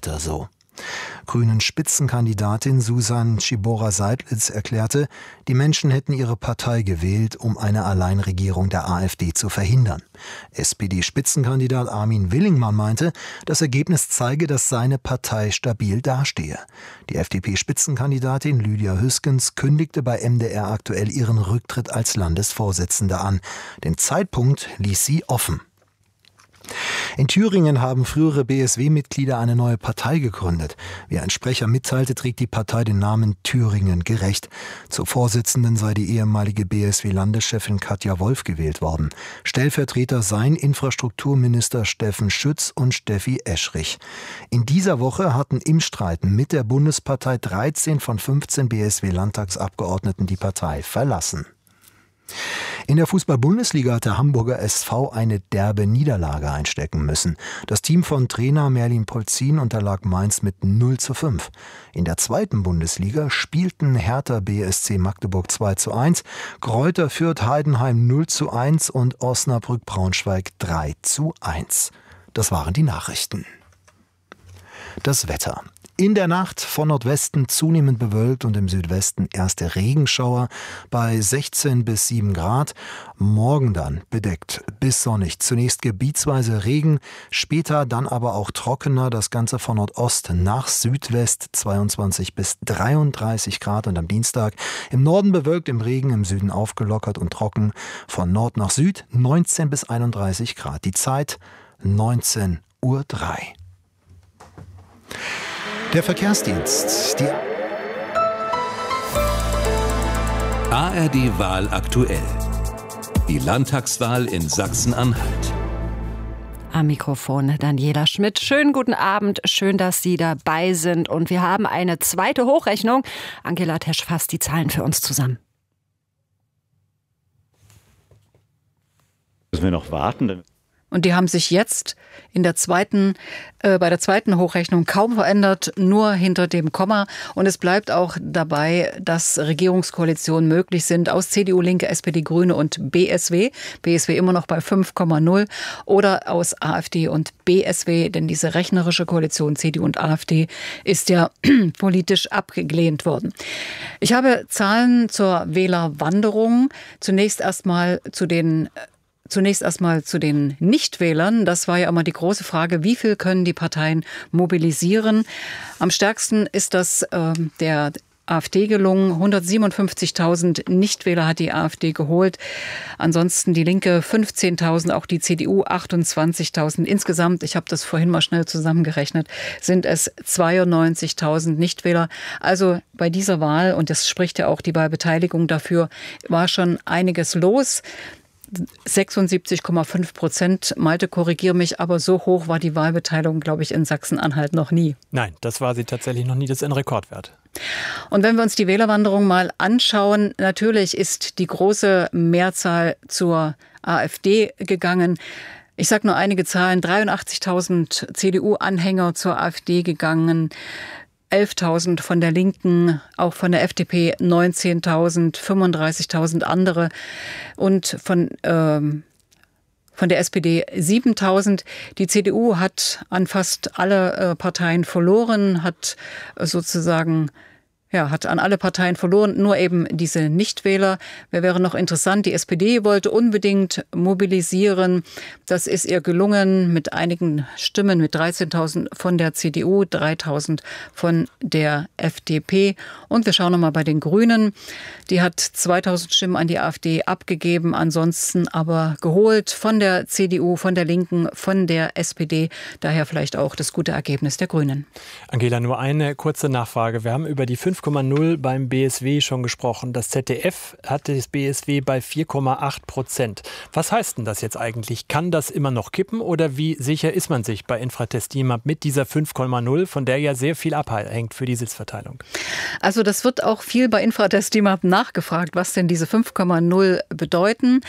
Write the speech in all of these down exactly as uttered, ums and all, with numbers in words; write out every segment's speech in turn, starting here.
weiter so. Grünen Spitzenkandidatin Susan Szybora-Seidlitz erklärte, die Menschen hätten ihre Partei gewählt, um eine Alleinregierung der AfD zu verhindern. S P D-Spitzenkandidat Armin Willingmann meinte, das Ergebnis zeige, dass seine Partei stabil dastehe. Die F D P-Spitzenkandidatin Lydia Hüskens kündigte bei M D R aktuell ihren Rücktritt als Landesvorsitzende an. Den Zeitpunkt ließ sie offen. In Thüringen haben frühere B S W-Mitglieder eine neue Partei gegründet. Wie ein Sprecher mitteilte, trägt die Partei den Namen Thüringen gerecht. Zur Vorsitzenden sei die ehemalige B S W-Landeschefin Katja Wolf gewählt worden. Stellvertreter seien Infrastrukturminister Steffen Schütz und Steffi Eschrich. In dieser Woche hatten im Streit mit der Bundespartei dreizehn von fünfzehn B S W-Landtagsabgeordneten die Partei verlassen. In der Fußball-Bundesliga hat der Hamburger S V eine derbe Niederlage einstecken müssen. Das Team von Trainer Merlin Polzin unterlag Mainz mit null zu fünf. In der zweiten Bundesliga spielten Hertha B S C Magdeburg zwei zu eins, Greuther Fürth Heidenheim null zu eins und Osnabrück Braunschweig drei zu eins. Das waren die Nachrichten. Das Wetter. In der Nacht von Nordwesten zunehmend bewölkt und im Südwesten erste Regenschauer bei sechzehn bis sieben Grad. Morgen dann bedeckt bis sonnig. Zunächst gebietsweise Regen, später dann aber auch trockener. Das Ganze von Nordost nach Südwest zweiundzwanzig bis dreiunddreißig Grad. Und am Dienstag im Norden bewölkt, im Regen, im Süden aufgelockert und trocken. Von Nord nach Süd neunzehn bis einunddreißig Grad. Die Zeit neunzehn Uhr drei. Der Verkehrsdienst. Die A R D-Wahl aktuell. Die Landtagswahl in Sachsen-Anhalt. Am Mikrofon Daniela Schmidt. Schönen guten Abend, schön, dass Sie dabei sind. Und wir haben eine zweite Hochrechnung. Angela Tesch fasst die Zahlen für uns zusammen. Müssen wir noch warten? Und die haben sich jetzt in der zweiten, äh, bei der zweiten Hochrechnung kaum verändert, nur hinter dem Komma. Und es bleibt auch dabei, dass Regierungskoalitionen möglich sind aus C D U, Linke, S P D, Grüne und B S W. B S W immer noch bei fünf Komma null oder aus A F D und B S W, denn diese rechnerische Koalition C D U und A F D ist ja politisch abgelehnt worden. Ich habe Zahlen zur Wählerwanderung. Zunächst erstmal zu den Zunächst erstmal zu den Nichtwählern. Das war ja immer die große Frage, wie viel können die Parteien mobilisieren? Am stärksten ist das äh, der A F D gelungen. hundertsiebenundfünfzigtausend Nichtwähler hat die A F D geholt. Ansonsten die Linke fünfzehntausend, auch die C D U achtundzwanzigtausend. Insgesamt, ich habe das vorhin mal schnell zusammengerechnet, sind es zweiundneunzigtausend Nichtwähler. Also bei dieser Wahl, und das spricht ja auch die Wahlbeteiligung dafür, war schon einiges los. sechsundsiebzig Komma fünf Prozent. Malte, korrigiere mich, aber so hoch war die Wahlbeteiligung, glaube ich, in Sachsen-Anhalt noch nie. Nein, das war sie tatsächlich noch nie. Das ist ein Rekordwert. Und wenn wir uns die Wählerwanderung mal anschauen, natürlich ist die große Mehrzahl zur A F D gegangen. Ich sage nur einige Zahlen. dreiundachtzigtausend C D U-Anhänger zur A F D gegangen. elftausend von der Linken, auch von der F D P neunzehntausend, fünfunddreißigtausend andere und von, ähm, von der S P D siebentausend. Die C D U hat an fast alle äh, Parteien verloren, hat äh, sozusagen... Ja, hat an alle Parteien verloren, nur eben diese Nichtwähler. Wer wäre noch interessant? Die S P D wollte unbedingt mobilisieren. Das ist ihr gelungen mit einigen Stimmen, mit dreizehntausend von der C D U, dreitausend von der F D P. Und wir schauen nochmal bei den Grünen. Die hat zweitausend Stimmen an die A F D abgegeben, ansonsten aber geholt von der C D U, von der Linken, von der S P D. Daher vielleicht auch das gute Ergebnis der Grünen. Angela, nur eine kurze Nachfrage. Wir haben über die fünf Komma null beim B S W schon gesprochen. Das Z D F hatte das B S W bei vier Komma acht Prozent. Was heißt denn das jetzt eigentlich? Kann das immer noch kippen oder wie sicher ist man sich bei Infratest DIMAP mit dieser fünf Komma null, von der ja sehr viel abhängt für die Sitzverteilung? Also das wird auch viel bei Infratest DIMAP nachgefragt, was denn diese fünf Komma null bedeuten.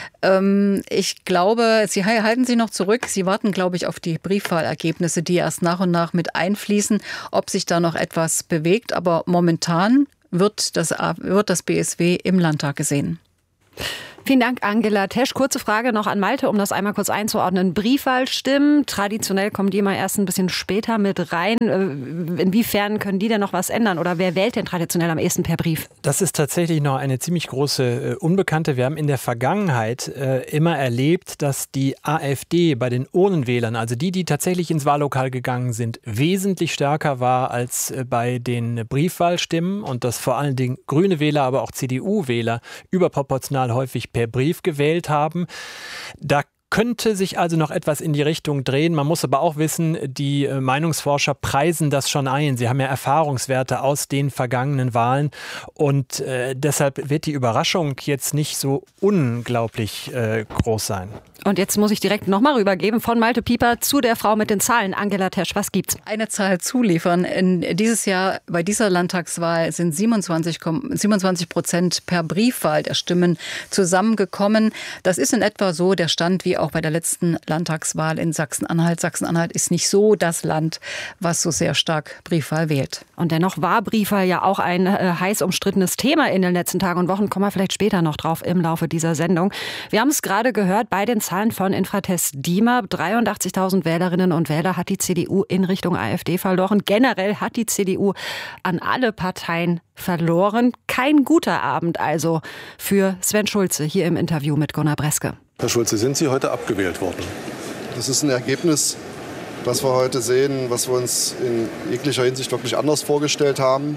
Ähm, ich glaube, Sie halten sich noch zurück. Sie warten, glaube ich, auf die Briefwahlergebnisse, die erst nach und nach mit einfließen, ob sich da noch etwas bewegt. Aber momentan wird das, wird das B S W im Landtag gesehen. Vielen Dank, Angela Tesch. Kurze Frage noch an Malte, um das einmal kurz einzuordnen. Briefwahlstimmen, traditionell kommen die immer erst ein bisschen später mit rein. Inwiefern können die denn noch was ändern? Oder wer wählt denn traditionell am ehesten per Brief? Das ist tatsächlich noch eine ziemlich große äh, Unbekannte. Wir haben in der Vergangenheit äh, immer erlebt, dass die AfD bei den Urnenwählern, also die, die tatsächlich ins Wahllokal gegangen sind, wesentlich stärker war als äh, bei den Briefwahlstimmen und dass vor allen Dingen grüne Wähler, aber auch C D U-Wähler überproportional häufig per Brief gewählt haben. Da könnte sich also noch etwas in die Richtung drehen. Man muss aber auch wissen, die Meinungsforscher preisen das schon ein. Sie haben ja Erfahrungswerte aus den vergangenen Wahlen und äh, deshalb wird die Überraschung jetzt nicht so unglaublich äh, groß sein. Und jetzt muss ich direkt nochmal rübergeben von Malte Pieper zu der Frau mit den Zahlen. Angela Tesch, was gibt's? Eine Zahl zuliefern. In dieses Jahr, bei dieser Landtagswahl sind siebenundzwanzig Prozent per Briefwahl der Stimmen zusammengekommen. Das ist in etwa so der Stand wie auch bei der letzten Landtagswahl in Sachsen-Anhalt. Sachsen-Anhalt ist nicht so das Land, was so sehr stark Briefwahl wählt. Und dennoch war Briefwahl ja auch ein äh, heiß umstrittenes Thema in den letzten Tagen und Wochen. Kommen wir vielleicht später noch drauf im Laufe dieser Sendung. Wir haben es gerade gehört bei den Zahlen von Infratest DIMAP. dreiundachtzigtausend Wählerinnen und Wähler hat die C D U in Richtung AfD verloren. Generell hat die C D U an alle Parteien verloren. Kein guter Abend also für Sven Schulze hier im Interview mit Gunnar Breske. Herr Schulze, sind Sie heute abgewählt worden? Das ist ein Ergebnis, was wir heute sehen, was wir uns in jeglicher Hinsicht wirklich anders vorgestellt haben.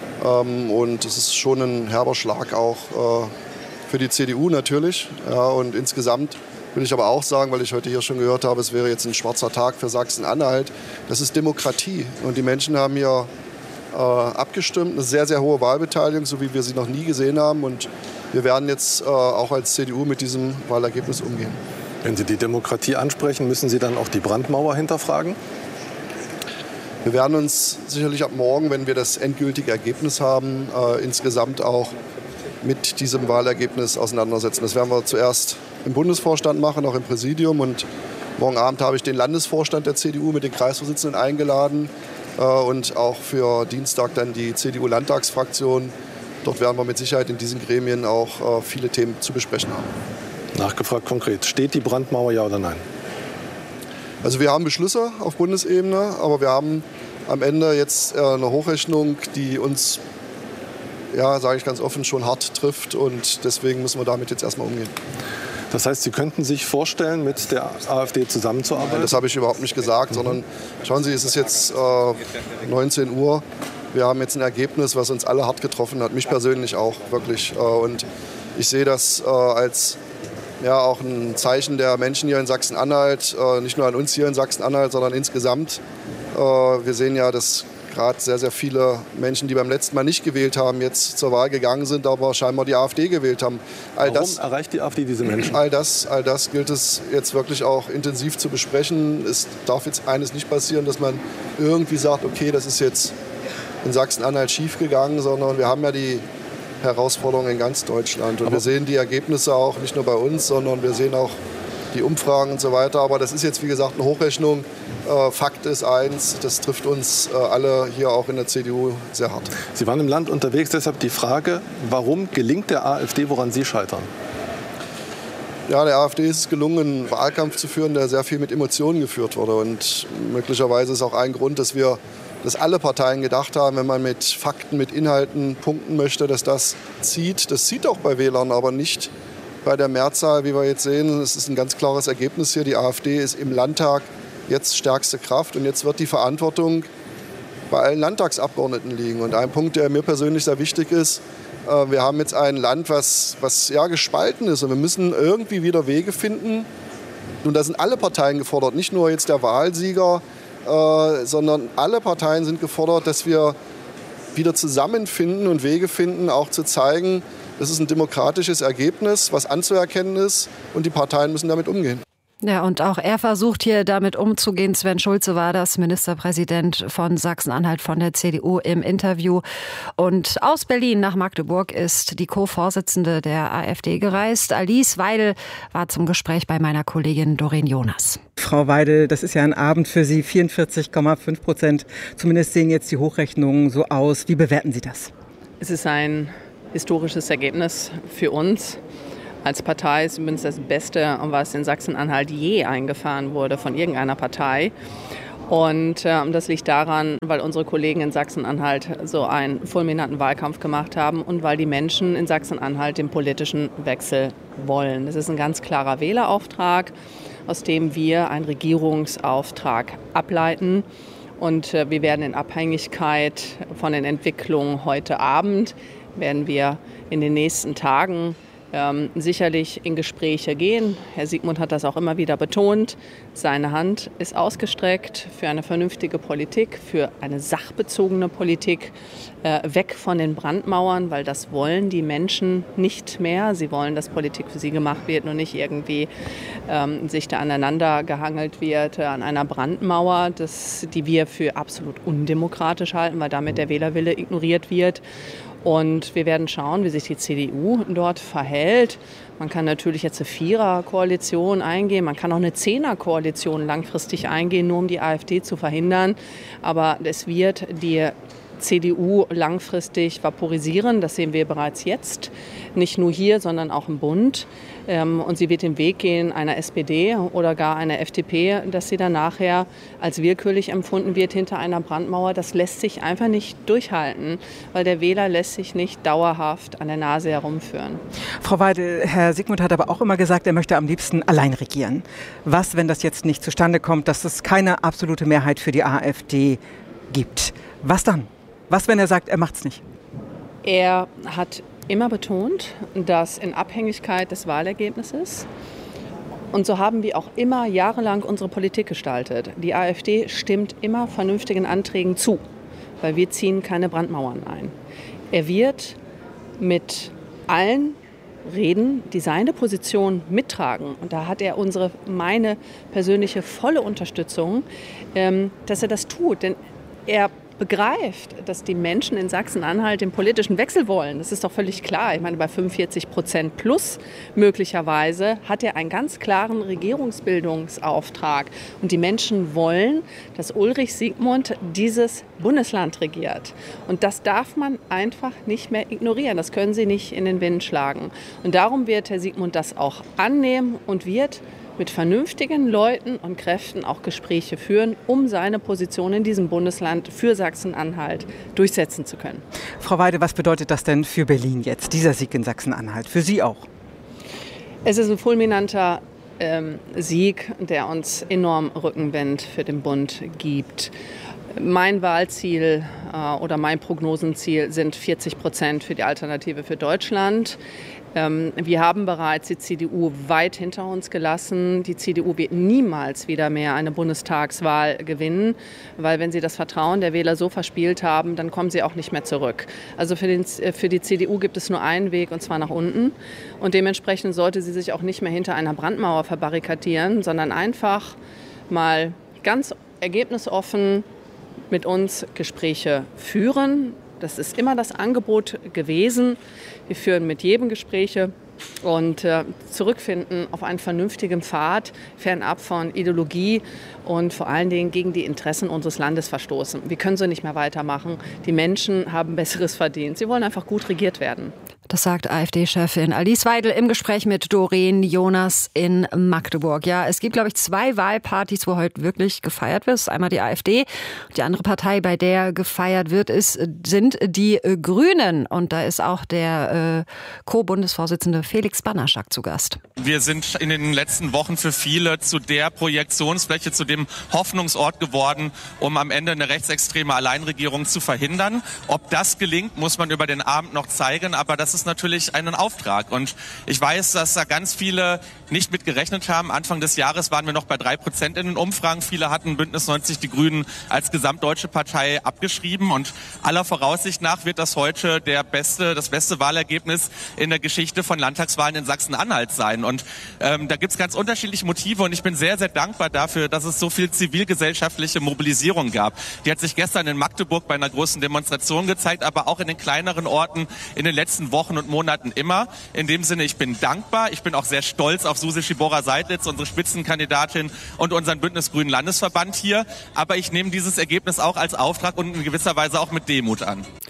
Und es ist schon ein herber Schlag auch für die C D U natürlich. Und insgesamt will ich aber auch sagen, weil ich heute hier schon gehört habe, es wäre jetzt ein schwarzer Tag für Sachsen-Anhalt. Das ist Demokratie. Und die Menschen haben hier äh, abgestimmt. Eine sehr, sehr hohe Wahlbeteiligung, so wie wir sie noch nie gesehen haben. Und wir werden jetzt äh, auch als C D U mit diesem Wahlergebnis umgehen. Wenn Sie die Demokratie ansprechen, müssen Sie dann auch die Brandmauer hinterfragen? Wir werden uns sicherlich ab morgen, wenn wir das endgültige Ergebnis haben, äh, insgesamt auch mit diesem Wahlergebnis auseinandersetzen. Das werden wir zuerst im Bundesvorstand machen, auch im Präsidium. Und morgen Abend habe ich den Landesvorstand der C D U mit den Kreisvorsitzenden eingeladen äh, und auch für Dienstag dann die C D U-Landtagsfraktion. Dort werden wir mit Sicherheit in diesen Gremien auch äh, viele Themen zu besprechen haben. Nachgefragt konkret, steht die Brandmauer, ja oder nein? Also wir haben Beschlüsse auf Bundesebene, aber wir haben am Ende jetzt äh, eine Hochrechnung, die uns, ja, sage ich ganz offen, schon hart trifft. Und deswegen müssen wir damit jetzt erstmal umgehen. Das heißt, Sie könnten sich vorstellen, mit der AfD zusammenzuarbeiten? Nein, das habe ich überhaupt nicht gesagt, mhm. sondern schauen Sie, es ist jetzt äh, neunzehn Uhr. Wir haben jetzt ein Ergebnis, was uns alle hart getroffen hat, mich persönlich auch wirklich. Äh, und ich sehe das äh, als ja, auch ein Zeichen der Menschen hier in Sachsen-Anhalt, äh, nicht nur an uns hier in Sachsen-Anhalt, sondern insgesamt. Äh, wir sehen ja, dass gerade sehr, sehr viele Menschen, die beim letzten Mal nicht gewählt haben, jetzt zur Wahl gegangen sind, aber scheinbar die AfD gewählt haben. All Warum das, erreicht die AfD diese Menschen? All das, all das gilt es jetzt wirklich auch intensiv zu besprechen. Es darf jetzt eines nicht passieren, dass man irgendwie sagt, okay, das ist jetzt in Sachsen-Anhalt schiefgegangen, sondern wir haben ja die Herausforderungen in ganz Deutschland. Und aber wir sehen die Ergebnisse auch nicht nur bei uns, sondern wir sehen auch die Umfragen und so weiter. Aber das ist jetzt, wie gesagt, eine Hochrechnung. Äh, Fakt ist eins, das trifft uns äh, alle hier auch in der C D U sehr hart. Sie waren im Land unterwegs, deshalb die Frage, warum gelingt der AfD, woran Sie scheitern? Ja, der AfD ist es gelungen, einen Wahlkampf zu führen, der sehr viel mit Emotionen geführt wurde. Und möglicherweise ist auch ein Grund, dass wir, dass alle Parteien gedacht haben, wenn man mit Fakten, mit Inhalten punkten möchte, dass das zieht. Das zieht auch bei Wählern, aber nicht bei der Mehrzahl, wie wir jetzt sehen. Es ist ein ganz klares Ergebnis hier. Die AfD ist im Landtag jetzt stärkste Kraft. Und jetzt wird die Verantwortung bei allen Landtagsabgeordneten liegen. Und ein Punkt, der mir persönlich sehr wichtig ist, wir haben jetzt ein Land, was, was ja gespalten ist. Und wir müssen irgendwie wieder Wege finden. Und da sind alle Parteien gefordert, nicht nur jetzt der Wahlsieger, äh, sondern alle Parteien sind gefordert, dass wir wieder zusammenfinden und Wege finden, auch zu zeigen, das ist ein demokratisches Ergebnis, was anzuerkennen ist. Und die Parteien müssen damit umgehen. Ja, und auch er versucht hier damit umzugehen. Sven Schulze war das, Ministerpräsident von Sachsen-Anhalt von der C D U im Interview. Und aus Berlin nach Magdeburg ist die Co-Vorsitzende der AfD gereist. Alice Weidel war zum Gespräch bei meiner Kollegin Doreen Jonas. Frau Weidel, das ist ja ein Abend für Sie, vierundvierzig Komma fünf Prozent. Zumindest sehen jetzt die Hochrechnungen so aus. Wie bewerten Sie das? Es ist ein historisches Ergebnis für uns. als Partei ist übrigens das Beste, was in Sachsen-Anhalt je eingefahren wurde von irgendeiner Partei. Und äh, das liegt daran, weil unsere Kollegen in Sachsen-Anhalt so einen fulminanten Wahlkampf gemacht haben und weil die Menschen in Sachsen-Anhalt den politischen Wechsel wollen. Das ist ein ganz klarer Wählerauftrag, aus dem wir einen Regierungsauftrag ableiten. Und äh, wir werden in Abhängigkeit von den Entwicklungen heute Abend, werden wir in den nächsten Tagen Ähm, sicherlich in Gespräche gehen. Herr Siegmund hat das auch immer wieder betont. Seine Hand ist ausgestreckt für eine vernünftige Politik, für eine sachbezogene Politik, äh, weg von den Brandmauern, weil das wollen die Menschen nicht mehr. Sie wollen, dass Politik für sie gemacht wird und nicht irgendwie ähm, sich da aneinander gehangelt wird äh, an einer Brandmauer, das, die wir für absolut undemokratisch halten, weil damit der Wählerwille ignoriert wird. Und wir werden schauen, wie sich die C D U dort verhält. Man kann natürlich jetzt eine Vierer-Koalition eingehen, man kann auch eine Zehner-Koalition langfristig eingehen, nur um die AfD zu verhindern. Aber es wird die C D U langfristig vaporisieren, das sehen wir bereits jetzt, nicht nur hier, sondern auch im Bund. Und sie wird den Weg gehen einer S P D oder gar einer F D P, dass sie dann nachher als willkürlich empfunden wird hinter einer Brandmauer. Das lässt sich einfach nicht durchhalten, weil der Wähler lässt sich nicht dauerhaft an der Nase herumführen. Frau Weidel, Herr Siegmund hat aber auch immer gesagt, er möchte am liebsten allein regieren. Was, wenn das jetzt nicht zustande kommt, dass es keine absolute Mehrheit für die AfD gibt? Was dann? Was, wenn er sagt, er macht's nicht? Er hat immer betont, dass in Abhängigkeit des Wahlergebnisses, und so haben wir auch immer jahrelang unsere Politik gestaltet. Die AfD stimmt immer vernünftigen Anträgen zu, weil wir ziehen keine Brandmauern ein. Er wird mit allen reden, die seine Position mittragen. Und da hat er unsere, meine persönliche volle Unterstützung, ähm, dass er das tut. Denn er begreift, dass die Menschen in Sachsen-Anhalt den politischen Wechsel wollen. Das ist doch völlig klar. Ich meine, bei fünfundvierzig Prozent plus möglicherweise hat er einen ganz klaren Regierungsbildungsauftrag. Und die Menschen wollen, dass Ulrich Siegmund dieses Bundesland regiert. Und das darf man einfach nicht mehr ignorieren. Das können Sie nicht in den Wind schlagen. Und darum wird Herr Siegmund das auch annehmen und wird mit vernünftigen Leuten und Kräften auch Gespräche führen, um seine Position in diesem Bundesland für Sachsen-Anhalt durchsetzen zu können. Frau Weidel, was bedeutet das denn für Berlin jetzt, dieser Sieg in Sachsen-Anhalt? Für Sie auch? Es ist ein fulminanter ähm, Sieg, der uns enorm Rückenwind für den Bund gibt. Mein Wahlziel äh, oder mein Prognosenziel sind vierzig Prozent für die Alternative für Deutschland. Ähm, wir haben bereits die C D U weit hinter uns gelassen. Die C D U wird niemals wieder mehr eine Bundestagswahl gewinnen, weil wenn sie das Vertrauen der Wähler so verspielt haben, dann kommen sie auch nicht mehr zurück. Also für, den, für die C D U gibt es nur einen Weg, und zwar nach unten. Und dementsprechend sollte sie sich auch nicht mehr hinter einer Brandmauer verbarrikadieren, sondern einfach mal ganz ergebnisoffen mit uns Gespräche führen. Das ist immer das Angebot gewesen. Wir führen mit jedem Gespräche und äh, zurückfinden auf einen vernünftigen Pfad, fernab von Ideologie und vor allen Dingen gegen die Interessen unseres Landes verstoßen. Wir können so nicht mehr weitermachen. Die Menschen haben Besseres verdient. Sie wollen einfach gut regiert werden. Das sagt AfD-Chefin Alice Weidel im Gespräch mit Doreen Jonas in Magdeburg. Ja, es gibt, glaube ich, zwei Wahlpartys, wo heute wirklich gefeiert wird. Das ist einmal die AfD. Die andere Partei, bei der gefeiert wird, ist, sind die Grünen. Und da ist auch der äh, Co-Bundesvorsitzende Felix Banaschak zu Gast. Wir sind in den letzten Wochen für viele zu der Projektionsfläche, zu dem Hoffnungsort geworden, um am Ende eine rechtsextreme Alleinregierung zu verhindern. Ob das gelingt, muss man über den Abend noch zeigen. Aber das ist natürlich ein Auftrag. Und ich weiß, dass da ganz viele nicht mit gerechnet haben. Anfang des Jahres waren wir noch bei drei Prozent in den Umfragen. Viele hatten Bündnis neunzig Die Grünen als gesamtdeutsche Partei abgeschrieben. Und aller Voraussicht nach wird das heute der beste, das beste Wahlergebnis in der Geschichte von Landtagswahlen in Sachsen-Anhalt sein. Und ähm, da gibt es ganz unterschiedliche Motive. Und ich bin sehr, sehr dankbar dafür, dass es so viel zivilgesellschaftliche Mobilisierung gab. Die hat sich gestern in Magdeburg bei einer großen Demonstration gezeigt, aber auch in den kleineren Orten in den letzten Wochen und Monaten immer. In dem Sinne, ich bin dankbar. Ich bin auch sehr stolz auf Susi Schibora-Seidlitz, unsere Spitzenkandidatin und unseren Bündnis-Grünen Landesverband hier. Aber ich nehme dieses Ergebnis auch als Auftrag und in gewisser Weise auch mit Demut an.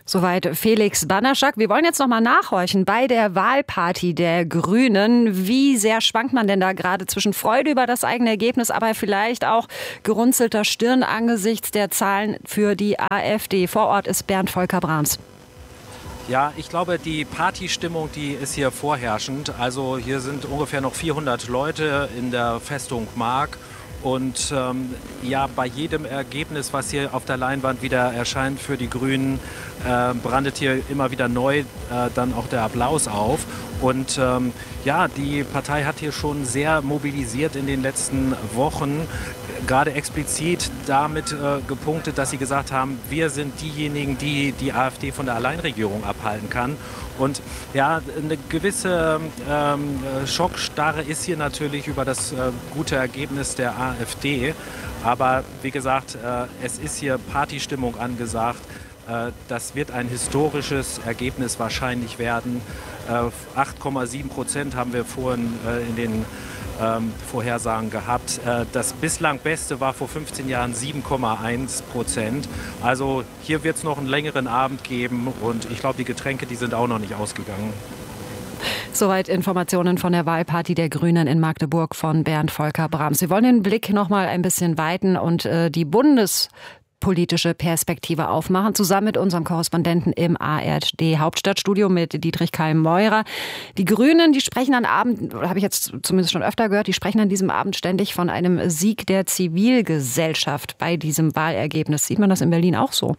Soweit Felix Banaschak. Wir wollen jetzt noch mal nachhorchen bei der Wahlparty der Grünen. Wie sehr schwankt man denn da gerade zwischen Freude über das eigene Ergebnis, aber vielleicht auch gerunzelter Stirn angesichts der Zahlen für die AfD? Vor Ort ist Bernd Volker Brahms. Ja, ich glaube, die Partystimmung, die ist hier vorherrschend. Also hier sind ungefähr noch vierhundert Leute in der Festung Mark. Und ähm, ja, bei jedem Ergebnis, was hier auf der Leinwand wieder erscheint für die Grünen, äh, brandet hier immer wieder neu äh, dann auch der Applaus auf. Und ähm, ja, die Partei hat hier schon sehr mobilisiert in den letzten Wochen, gerade explizit damit äh, gepunktet, dass sie gesagt haben, wir sind diejenigen, die die AfD von der Alleinregierung abhalten kann. Und ja, eine gewisse ähm, Schockstarre ist hier natürlich über das äh, gute Ergebnis der AfD. Aber wie gesagt, äh, es ist hier Partystimmung angesagt. Äh, das wird ein historisches Ergebnis wahrscheinlich werden. Äh, acht Komma sieben Prozent haben wir vorhin äh, in den ähm, Vorhersagen gehabt. Äh, das bislang Beste war vor fünfzehn Jahren sieben Komma eins Prozent. Also hier wird es noch einen längeren Abend geben und ich glaube, die Getränke, die sind auch noch nicht ausgegangen. Soweit Informationen von der Wahlparty der Grünen in Magdeburg von Bernd Volker Brahms. Wir wollen den Blick noch mal ein bisschen weiten und äh, die Bundes politische Perspektive aufmachen, zusammen mit unserem Korrespondenten im A R D-Hauptstadtstudio mit Dietrich Keim-Meurer. Die Grünen, die sprechen an Abend, habe ich jetzt zumindest schon öfter gehört, die sprechen an diesem Abend ständig von einem Sieg der Zivilgesellschaft bei diesem Wahlergebnis. Sieht man das in Berlin auch so?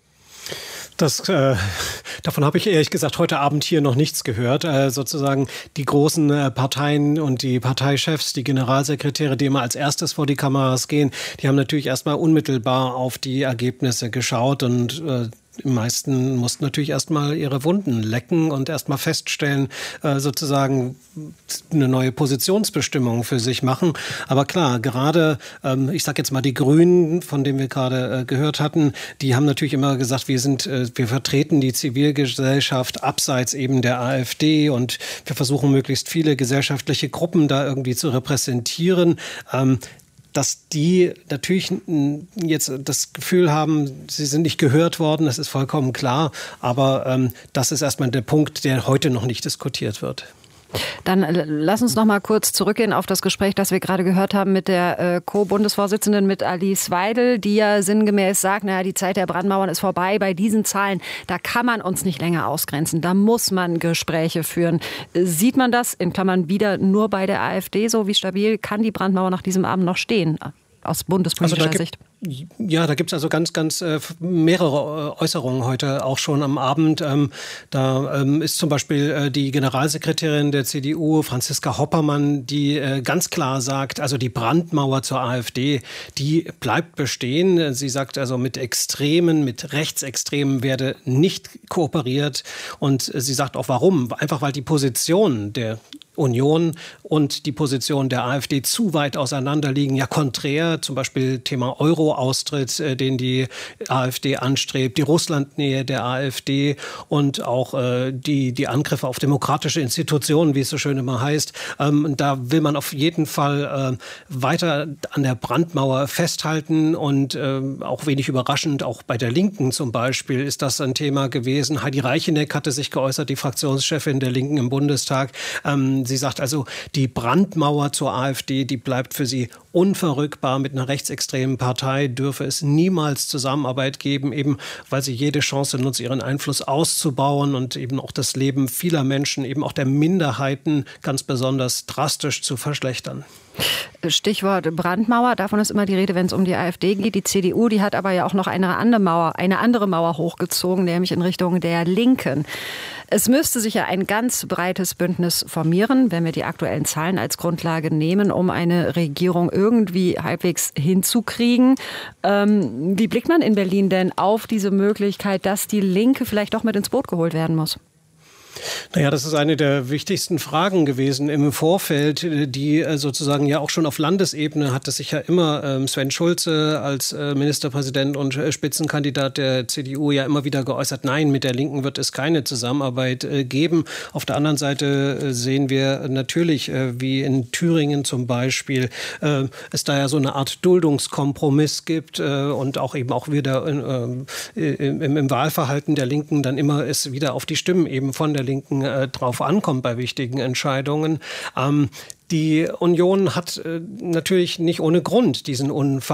Das, äh, davon habe ich ehrlich gesagt heute Abend hier noch nichts gehört. Äh, sozusagen die großen äh, Parteien und die Parteichefs, die Generalsekretäre, die immer als erstes vor die Kameras gehen, die haben natürlich erstmal unmittelbar auf die Ergebnisse geschaut und äh, die meisten mussten natürlich erstmal ihre Wunden lecken und erstmal feststellen, äh, sozusagen eine neue Positionsbestimmung für sich machen. Aber klar, gerade, ähm, ich sage jetzt mal die Grünen, von denen wir gerade äh, gehört hatten, die haben natürlich immer gesagt, wir sind, äh, wir vertreten die Zivilgesellschaft abseits eben der AfD und wir versuchen möglichst viele gesellschaftliche Gruppen da irgendwie zu repräsentieren. Ähm, Dass die natürlich jetzt das Gefühl haben, sie sind nicht gehört worden, das ist vollkommen klar. Aber ähm, das ist erstmal der Punkt, der heute noch nicht diskutiert wird. Dann lass uns noch mal kurz zurückgehen auf das Gespräch, das wir gerade gehört haben mit der äh, Co-Bundesvorsitzenden, mit Alice Weidel, die ja sinngemäß sagt, naja, die Zeit der Brandmauern ist vorbei. Bei diesen Zahlen, da kann man uns nicht länger ausgrenzen. Da muss man Gespräche führen. Sieht man das, in Klammern wieder, nur bei der AfD so? Wie stabil kann die Brandmauer nach diesem Abend noch stehen? Aus bundespolitischer also da Sicht. Gibt, ja, da gibt es also ganz, ganz äh, mehrere äh, Äußerungen heute auch schon am Abend. Ähm, da ähm, ist zum Beispiel äh, die Generalsekretärin der C D U, Franziska Hoppermann, die äh, ganz klar sagt, also die Brandmauer zur AfD, die bleibt bestehen. Sie sagt also, mit Extremen, mit Rechtsextremen werde nicht kooperiert. Und äh, sie sagt auch, warum? Einfach weil die Position der Union und die Position der AfD zu weit auseinander liegen. Ja, konträr, zum Beispiel Thema Euro-Austritt, äh, den die AfD anstrebt, die Russlandnähe der AfD und auch äh, die, die Angriffe auf demokratische Institutionen, wie es so schön immer heißt. Ähm, da will man auf jeden Fall äh, weiter an der Brandmauer festhalten und äh, auch wenig überraschend, auch bei der Linken zum Beispiel ist das ein Thema gewesen. Heidi Reicheneck hatte sich geäußert, die Fraktionschefin der Linken im Bundestag. Ähm, Sie sagt also, die Brandmauer zur AfD, die bleibt für sie unverrückbar. Mit einer rechtsextremen Partei dürfe es niemals Zusammenarbeit geben, eben weil sie jede Chance nutzt, ihren Einfluss auszubauen und eben auch das Leben vieler Menschen, eben auch der Minderheiten ganz besonders drastisch zu verschlechtern. Stichwort Brandmauer, davon ist immer die Rede, wenn es um die AfD geht. Die C D U, die hat aber ja auch noch eine andere Mauer, eine andere Mauer hochgezogen, nämlich in Richtung der Linken. Es müsste sich ja ein ganz breites Bündnis formieren, wenn wir die aktuellen Zahlen als Grundlage nehmen, um eine Regierung irgendwie halbwegs hinzukriegen. Ähm, wie blickt man in Berlin denn auf diese Möglichkeit, dass die Linke vielleicht doch mit ins Boot geholt werden muss? Naja, das ist eine der wichtigsten Fragen gewesen im Vorfeld, die sozusagen ja auch schon auf Landesebene hatte sich ja immer Sven Schulze als Ministerpräsident und Spitzenkandidat der C D U ja immer wieder geäußert, nein, mit der Linken wird es keine Zusammenarbeit geben. Auf der anderen Seite sehen wir natürlich, wie in Thüringen zum Beispiel, es da ja so eine Art Duldungskompromiss gibt und auch eben auch wieder im Wahlverhalten der Linken dann immer es wieder auf die Stimmen eben von der Linken äh, drauf ankommt bei wichtigen Entscheidungen. Ähm, die Union hat äh, natürlich nicht ohne Grund diesen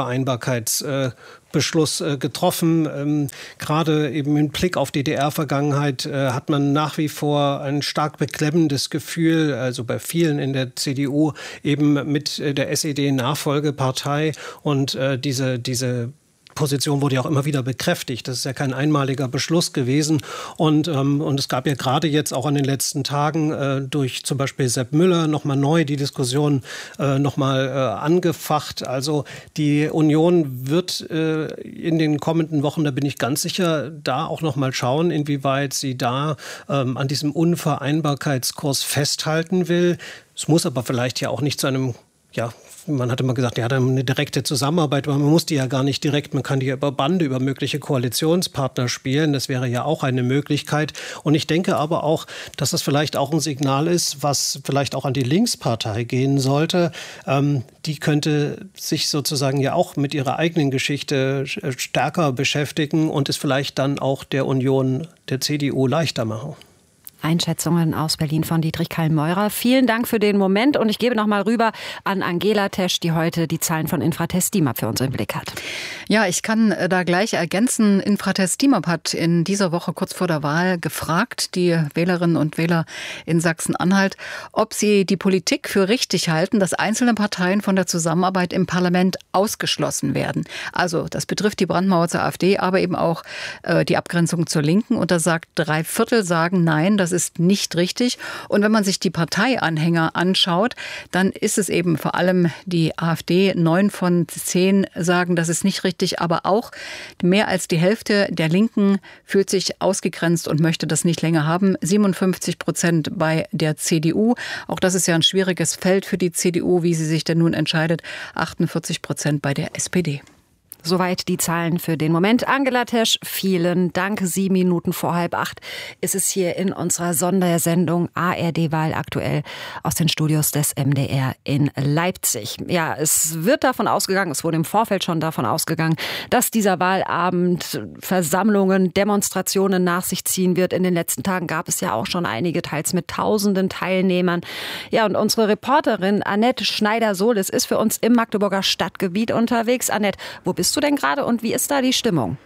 Unvereinbarkeitsbeschluss äh, äh, getroffen. Ähm, gerade eben im Blick auf D D R-Vergangenheit äh, hat man nach wie vor ein stark beklemmendes Gefühl, also bei vielen in der C D U, eben mit äh, der S E D-Nachfolgepartei und äh, diese, diese Position wurde ja auch immer wieder bekräftigt. Das ist ja kein einmaliger Beschluss gewesen. Und, ähm, und es gab ja gerade jetzt auch in den letzten Tagen äh, durch zum Beispiel Sepp Müller nochmal neu die Diskussion äh, nochmal äh, angefacht. Also die Union wird äh, in den kommenden Wochen, da bin ich ganz sicher, da auch nochmal schauen, inwieweit sie da ähm, an diesem Unvereinbarkeitskurs festhalten will. Es muss aber vielleicht ja auch nicht zu einem, ja, man hatte mal gesagt, ja, dann eine direkte Zusammenarbeit, aber man muss die ja gar nicht direkt, man kann die über Bande, über mögliche Koalitionspartner spielen. Das wäre ja auch eine Möglichkeit. Und ich denke aber auch, dass das vielleicht auch ein Signal ist, was vielleicht auch an die Linkspartei gehen sollte. Ähm, die könnte sich sozusagen ja auch mit ihrer eigenen Geschichte stärker beschäftigen und es vielleicht dann auch der Union, der C D U leichter machen. Einschätzungen aus Berlin von Dietrich Kallmeurer. Vielen Dank für den Moment und ich gebe noch mal rüber an Angela Tesch, die heute die Zahlen von Infratest DIMAP für uns im Blick hat. Ja, ich kann da gleich ergänzen. Infratest DIMAP hat in dieser Woche kurz vor der Wahl gefragt, die Wählerinnen und Wähler in Sachsen-Anhalt, ob sie die Politik für richtig halten, dass einzelne Parteien von der Zusammenarbeit im Parlament ausgeschlossen werden. Also das betrifft die Brandmauer zur AfD, aber eben auch äh, die Abgrenzung zur Linken. Und da sagt drei Viertel sagen nein, das ist nicht richtig. Und wenn man sich die Parteianhänger anschaut, dann ist es eben vor allem die AfD. Neun von zehn sagen, das ist nicht richtig, aber auch mehr als die Hälfte der Linken fühlt sich ausgegrenzt und möchte das nicht länger haben. siebenundfünfzig Prozent bei der C D U. Auch das ist ja ein schwieriges Feld für die C D U, wie sie sich denn nun entscheidet. achtundvierzig Prozent bei der S P D. Soweit die Zahlen für den Moment. Angela Tesch, vielen Dank. Sieben Minuten vor halb acht ist es hier in unserer Sondersendung A R D-Wahl aktuell aus den Studios des M D R in Leipzig. Ja, es wird davon ausgegangen, es wurde im Vorfeld schon davon ausgegangen, dass dieser Wahlabend Versammlungen, Demonstrationen nach sich ziehen wird. In den letzten Tagen gab es ja auch schon einige, teils mit tausenden Teilnehmern. Ja, und unsere Reporterin Annette Schneider-Sohles ist für uns im Magdeburger Stadtgebiet unterwegs. Annette, wo bist du denn gerade und wie ist da die Stimmung?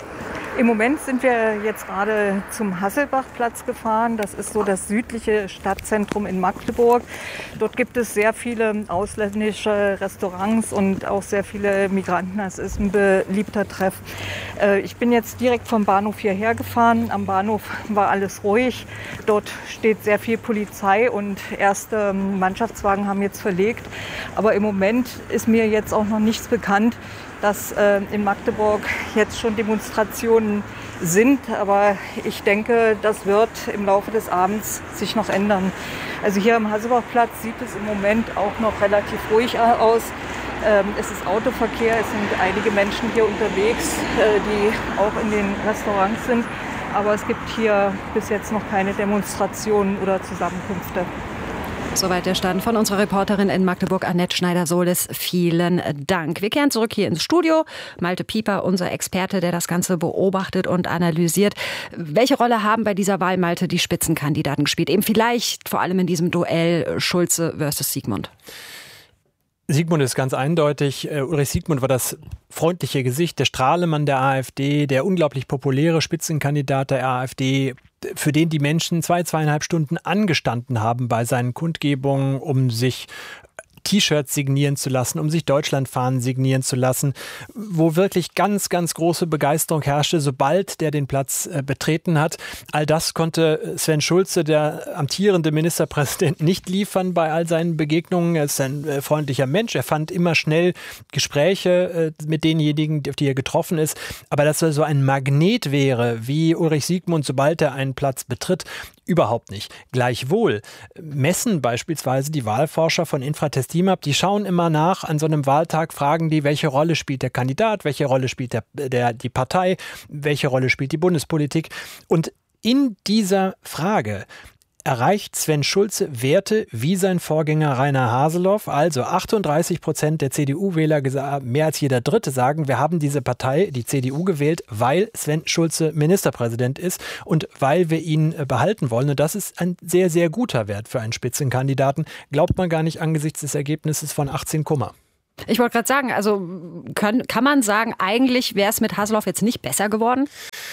Im Moment sind wir jetzt gerade zum Hasselbachplatz gefahren. Das ist so das südliche Stadtzentrum in Magdeburg. Dort gibt es sehr viele ausländische Restaurants und auch sehr viele Migranten. Das ist ein beliebter Treff. Ich bin jetzt direkt vom Bahnhof hierher gefahren. Am Bahnhof war alles ruhig. Dort steht sehr viel Polizei und erste Mannschaftswagen haben jetzt verlegt. Aber im Moment ist mir jetzt auch noch nichts bekannt, dass äh, in Magdeburg jetzt schon Demonstrationen sind. Aber ich denke, das wird im Laufe des Abends sich noch ändern. Also hier am Hasselbachplatz sieht es im Moment auch noch relativ ruhig aus. Ähm, es ist Autoverkehr, es sind einige Menschen hier unterwegs, äh, die auch in den Restaurants sind. Aber es gibt hier bis jetzt noch keine Demonstrationen oder Zusammenkünfte. Soweit der Stand von unserer Reporterin in Magdeburg, Annette Schneider-Sohles. Vielen Dank. Wir kehren zurück hier ins Studio. Malte Pieper, unser Experte, der das Ganze beobachtet und analysiert. Welche Rolle haben bei dieser Wahl, Malte, die Spitzenkandidaten gespielt? Eben vielleicht vor allem in diesem Duell Schulze versus Siegmund. Siegmund ist ganz eindeutig. Ulrich Siegmund war das freundliche Gesicht, der Strahlemann der AfD, der unglaublich populäre Spitzenkandidat der AfD, für den die Menschen zwei, zweieinhalb Stunden angestanden haben bei seinen Kundgebungen, um sich T-Shirts signieren zu lassen, um sich Deutschlandfahnen signieren zu lassen, wo wirklich ganz, ganz große Begeisterung herrschte, sobald der den Platz äh, betreten hat. All das konnte Sven Schulze, der amtierende Ministerpräsident, nicht liefern bei all seinen Begegnungen. Er ist ein äh, freundlicher Mensch. Er fand immer schnell Gespräche äh, mit denjenigen, auf die er getroffen ist. Aber dass er so ein Magnet wäre, wie Ulrich Siegmund, sobald er einen Platz betritt, überhaupt nicht. Gleichwohl messen beispielsweise die Wahlforscher von Infratest DIMAP, die schauen immer nach, an so einem Wahltag fragen die, welche Rolle spielt der Kandidat, welche Rolle spielt der, der, die Partei, welche Rolle spielt die Bundespolitik. Und in dieser Frage erreicht Sven Schulze Werte wie sein Vorgänger Rainer Haseloff. Also achtunddreißig Prozent der C D U-Wähler, mehr als jeder Dritte, sagen, wir haben diese Partei, die C D U, gewählt, weil Sven Schulze Ministerpräsident ist und weil wir ihn behalten wollen. Und das ist ein sehr, sehr guter Wert für einen Spitzenkandidaten. Glaubt man gar nicht angesichts des Ergebnisses von achtzehn Komma. Ich wollte gerade sagen, also kann, kann man sagen, eigentlich wäre es mit Haseloff jetzt nicht besser geworden?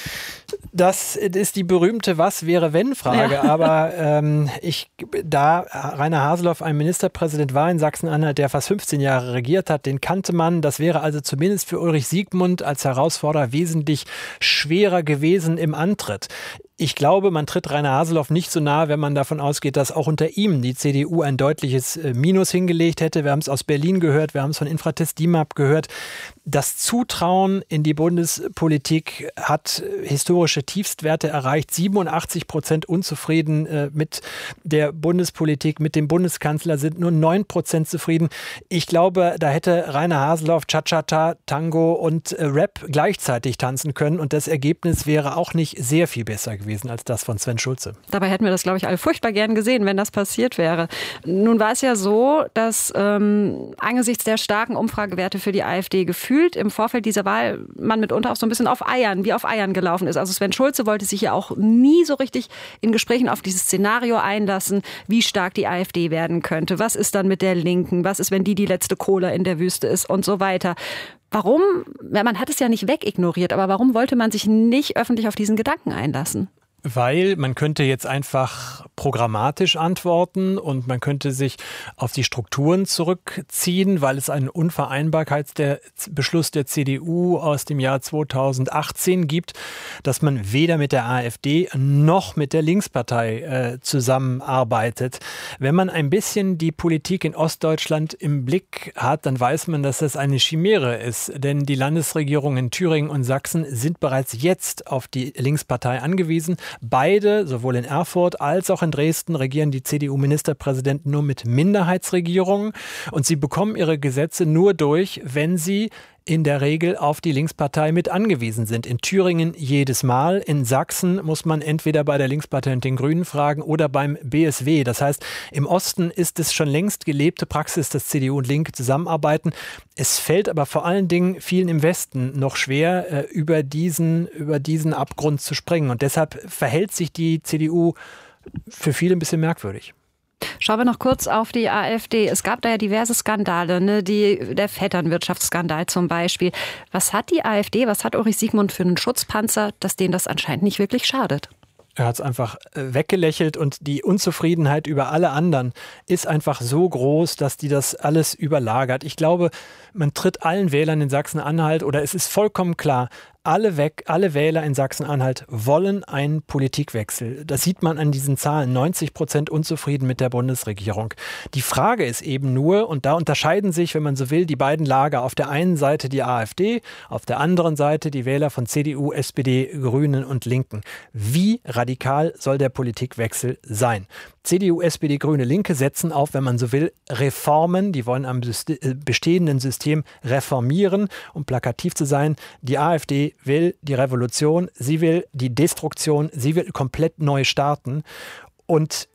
Das ist die berühmte Was-wäre-wenn-Frage. Ja. Aber ähm, ich, da Rainer Haseloff ein Ministerpräsident war in Sachsen-Anhalt, der fast fünfzehn Jahre regiert hat, den kannte man. Das wäre also zumindest für Ulrich Siegmund als Herausforderer wesentlich schwerer gewesen im Antritt. Ich glaube, man tritt Rainer Haseloff nicht so nahe, wenn man davon ausgeht, dass auch unter ihm die C D U ein deutliches Minus hingelegt hätte. Wir haben es aus Berlin gehört, wir haben es von Infratest DIMAP gehört. Das Zutrauen in die Bundespolitik hat historische Tiefstwerte erreicht. siebenundachtzig Prozent unzufrieden äh, mit der Bundespolitik, mit dem Bundeskanzler sind nur neun Prozent zufrieden. Ich glaube, da hätte Rainer Haseloff Cha-Cha-Cha, Tango und äh, Rap gleichzeitig tanzen können und das Ergebnis wäre auch nicht sehr viel besser gewesen als das von Sven Schulze. Dabei hätten wir das, glaube ich, alle furchtbar gern gesehen, wenn das passiert wäre. Nun war es ja so, dass ähm, angesichts der starken Umfragewerte für die AfD gefühlt im Vorfeld dieser Wahl man mitunter auch so ein bisschen auf Eiern, wie auf Eiern gelaufen ist. Also Sven Schulze wollte sich ja auch nie so richtig in Gesprächen auf dieses Szenario einlassen, wie stark die AfD werden könnte. Was ist dann mit der Linken? Was ist, wenn die die letzte Cola in der Wüste ist und so weiter? Warum, ja, man hat es ja nicht wegignoriert, aber warum wollte man sich nicht öffentlich auf diesen Gedanken einlassen? Weil man könnte jetzt einfach programmatisch antworten und man könnte sich auf die Strukturen zurückziehen, weil es einen Unvereinbarkeitsbeschluss der C D U aus dem Jahr zweitausendachtzehn gibt, dass man weder mit der AfD noch mit der Linkspartei äh, zusammenarbeitet. Wenn man ein bisschen die Politik in Ostdeutschland im Blick hat, dann weiß man, dass das eine Chimäre ist. Denn die Landesregierungen in Thüringen und Sachsen sind bereits jetzt auf die Linkspartei angewiesen. Beide, sowohl in Erfurt als auch in Dresden, regieren die C D U-Ministerpräsidenten nur mit Minderheitsregierungen und sie bekommen ihre Gesetze nur durch, wenn sie in der Regel auf die Linkspartei mit angewiesen sind. In Thüringen jedes Mal. In Sachsen muss man entweder bei der Linkspartei und den Grünen fragen oder beim B S W. Das heißt, im Osten ist es schon längst gelebte Praxis, dass C D U und Linke zusammenarbeiten. Es fällt aber vor allen Dingen vielen im Westen noch schwer, über diesen, über diesen Abgrund zu springen. Und deshalb verhält sich die C D U für viele ein bisschen merkwürdig. Schauen wir noch kurz auf die AfD. Es gab da ja diverse Skandale, ne? die, der Vetternwirtschaftsskandal zum Beispiel. Was hat die AfD, was hat Ulrich Siegmund für einen Schutzpanzer, dass denen das anscheinend nicht wirklich schadet? Er hat es einfach weggelächelt und die Unzufriedenheit über alle anderen ist einfach so groß, dass die das alles überlagert. Ich glaube, man tritt allen Wählern in Sachsen-Anhalt oder es ist vollkommen klar, alle weg, alle Wähler in Sachsen-Anhalt wollen einen Politikwechsel. Das sieht man an diesen Zahlen. neunzig Prozent unzufrieden mit der Bundesregierung. Die Frage ist eben nur, und da unterscheiden sich, wenn man so will, die beiden Lager. Auf der einen Seite die AfD, auf der anderen Seite die Wähler von C D U, S P D, Grünen und Linken. Wie radikal soll der Politikwechsel sein? C D U, S P D, Grüne, Linke setzen auf, wenn man so will, Reformen. Die wollen am bestehenden System reformieren, um plakativ zu sein. Die AfD will die Revolution, sie will die Destruktion, sie will komplett neu starten. Und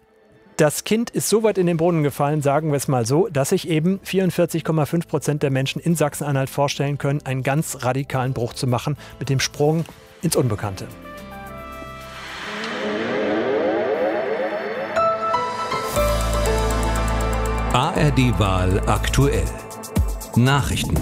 das Kind ist so weit in den Brunnen gefallen, sagen wir es mal so, dass sich eben vierundvierzig Komma fünf Prozent der Menschen in Sachsen-Anhalt vorstellen können, einen ganz radikalen Bruch zu machen mit dem Sprung ins Unbekannte. A R D-Wahl aktuell. Nachrichten.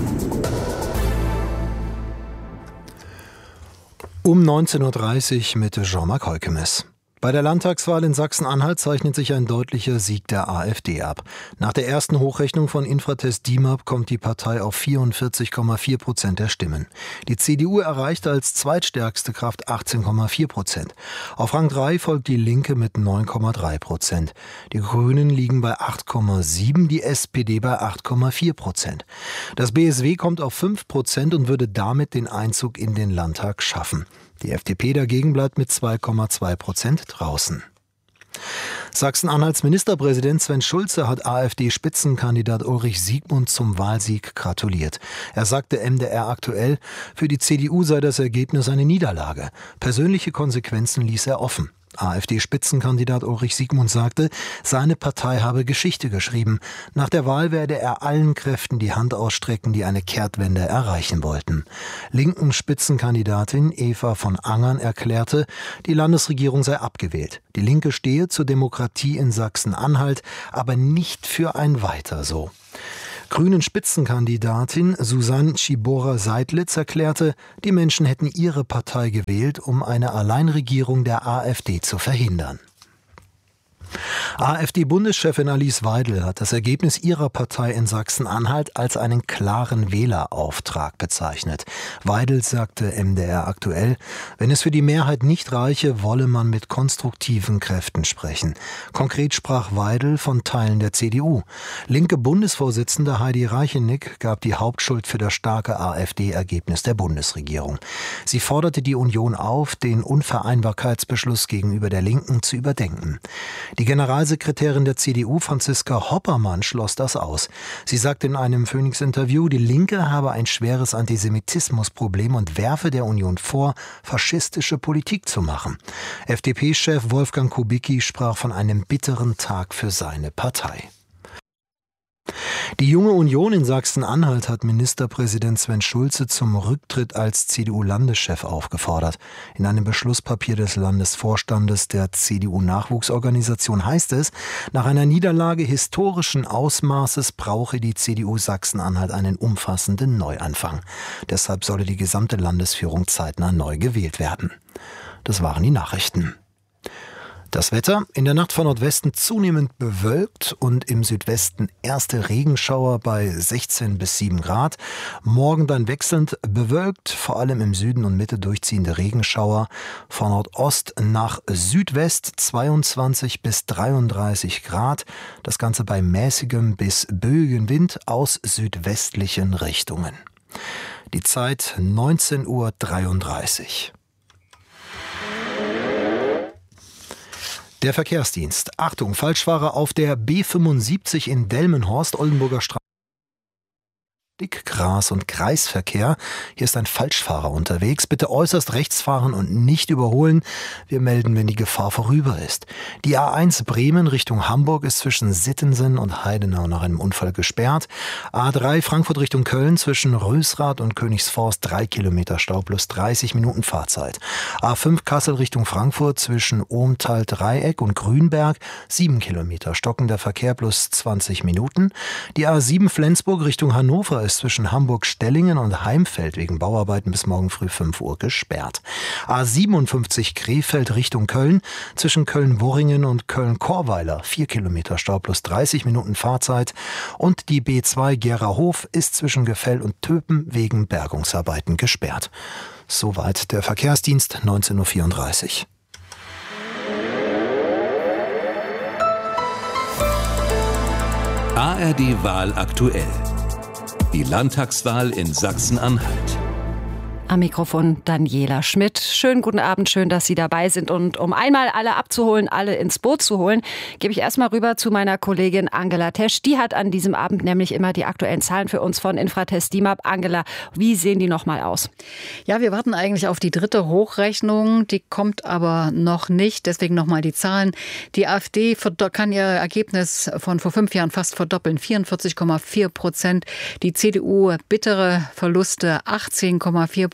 Um neunzehn Uhr dreißig mit Jean-Marc Heukemes. Bei der Landtagswahl in Sachsen-Anhalt zeichnet sich ein deutlicher Sieg der AfD ab. Nach der ersten Hochrechnung von Infratest DIMAP kommt die Partei auf vierundvierzig Komma vier Prozent der Stimmen. Die C D U erreichte als zweitstärkste Kraft achtzehn Komma vier Prozent. Auf Rang drei folgt die Linke mit neun Komma drei Prozent. Die Grünen liegen bei acht Komma sieben, die S P D bei acht Komma vier Prozent. Das B S W kommt auf fünf Prozent und würde damit den Einzug in den Landtag schaffen. Die F D P dagegen bleibt mit zwei Komma zwei Prozent draußen. Sachsen-Anhalts Ministerpräsident Sven Schulze hat AfD-Spitzenkandidat Ulrich Siegmund zum Wahlsieg gratuliert. Er sagte M D R aktuell, für die C D U sei das Ergebnis eine Niederlage. Persönliche Konsequenzen ließ er offen. AfD-Spitzenkandidat Ulrich Siegmund sagte, seine Partei habe Geschichte geschrieben. Nach der Wahl werde er allen Kräften die Hand ausstrecken, die eine Kehrtwende erreichen wollten. Linken Spitzenkandidatin Eva von Angern erklärte, die Landesregierung sei abgewählt. Die Linke stehe zur Demokratie in Sachsen-Anhalt, aber nicht für ein Weiter so. Grünen Spitzenkandidatin Susanne Schibora-Seidlitz erklärte, die Menschen hätten ihre Partei gewählt, um eine Alleinregierung der AfD zu verhindern. AfD-Bundeschefin Alice Weidel hat das Ergebnis ihrer Partei in Sachsen-Anhalt als einen klaren Wählerauftrag bezeichnet. Weidel sagte M D R aktuell, wenn es für die Mehrheit nicht reiche, wolle man mit konstruktiven Kräften sprechen. Konkret sprach Weidel von Teilen der C D U. Linke Bundesvorsitzende Heidi Reichenick gab die Hauptschuld für das starke AfD-Ergebnis der Bundesregierung. Sie forderte die Union auf, den Unvereinbarkeitsbeschluss gegenüber der Linken zu überdenken. Die Generalsekretärin der C D U, Franziska Hoppermann, schloss das aus. Sie sagte in einem Phoenix-Interview, die Linke habe ein schweres Antisemitismusproblem und werfe der Union vor, faschistische Politik zu machen. F D P-Chef Wolfgang Kubicki sprach von einem bitteren Tag für seine Partei. Die Junge Union in Sachsen-Anhalt hat Ministerpräsident Sven Schulze zum Rücktritt als C D U-Landeschef aufgefordert. In einem Beschlusspapier des Landesvorstandes der C D U-Nachwuchsorganisation heißt es, nach einer Niederlage historischen Ausmaßes brauche die C D U Sachsen-Anhalt einen umfassenden Neuanfang. Deshalb solle die gesamte Landesführung zeitnah neu gewählt werden. Das waren die Nachrichten. Das Wetter: in der Nacht von Nordwesten zunehmend bewölkt und im Südwesten erste Regenschauer bei sechzehn bis sieben Grad. Morgen dann wechselnd bewölkt, vor allem im Süden und Mitte durchziehende Regenschauer. Von Nordost nach Südwest zweiundzwanzig bis dreiunddreißig Grad. Das Ganze bei mäßigem bis böigem Wind aus südwestlichen Richtungen. Die Zeit neunzehn Uhr dreiunddreißig. Der Verkehrsdienst. Achtung, Falschfahrer auf der B fünfundsiebzig in Delmenhorst, Oldenburger Straße. Gras- und Kreisverkehr. Hier ist ein Falschfahrer unterwegs. Bitte äußerst rechts fahren und nicht überholen. Wir melden, wenn die Gefahr vorüber ist. Die A eins Bremen Richtung Hamburg ist zwischen Sittensen und Heidenau nach einem Unfall gesperrt. A drei Frankfurt Richtung Köln zwischen Rösrath und Königsforst drei Kilometer Stau plus dreißig Minuten Fahrzeit. A fünf Kassel Richtung Frankfurt zwischen Ohmtal Dreieck und Grünberg sieben Kilometer stockender Verkehr plus zwanzig Minuten. Die A sieben Flensburg Richtung Hannover ist zwischen Hamburg-Stellingen und Heimfeld wegen Bauarbeiten bis morgen früh fünf Uhr gesperrt. A siebenundfünfzig Krefeld Richtung Köln zwischen Köln-Worringen und Köln-Korweiler vier Kilometer Stau plus dreißig Minuten Fahrzeit. Und die B zwei Gerahof ist zwischen Gefell und Töpen wegen Bergungsarbeiten gesperrt. Soweit der Verkehrsdienst, neunzehn Uhr vierunddreißig. A R D-Wahl aktuell. Die Landtagswahl in Sachsen-Anhalt. Am Mikrofon Daniela Schmidt. Schönen guten Abend, schön, dass Sie dabei sind. Und um einmal alle abzuholen, alle ins Boot zu holen, gebe ich erstmal rüber zu meiner Kollegin Angela Tesch. Die hat an diesem Abend nämlich immer die aktuellen Zahlen für uns von Infratest DIMAP. Angela, wie sehen die nochmal aus? Ja, wir warten eigentlich auf die dritte Hochrechnung. Die kommt aber noch nicht. Deswegen nochmal die Zahlen. Die AfD kann ihr Ergebnis von vor fünf Jahren fast verdoppeln. vierundvierzig Komma vier Prozent. Die C D U bittere Verluste achtzehn Komma vier Prozent.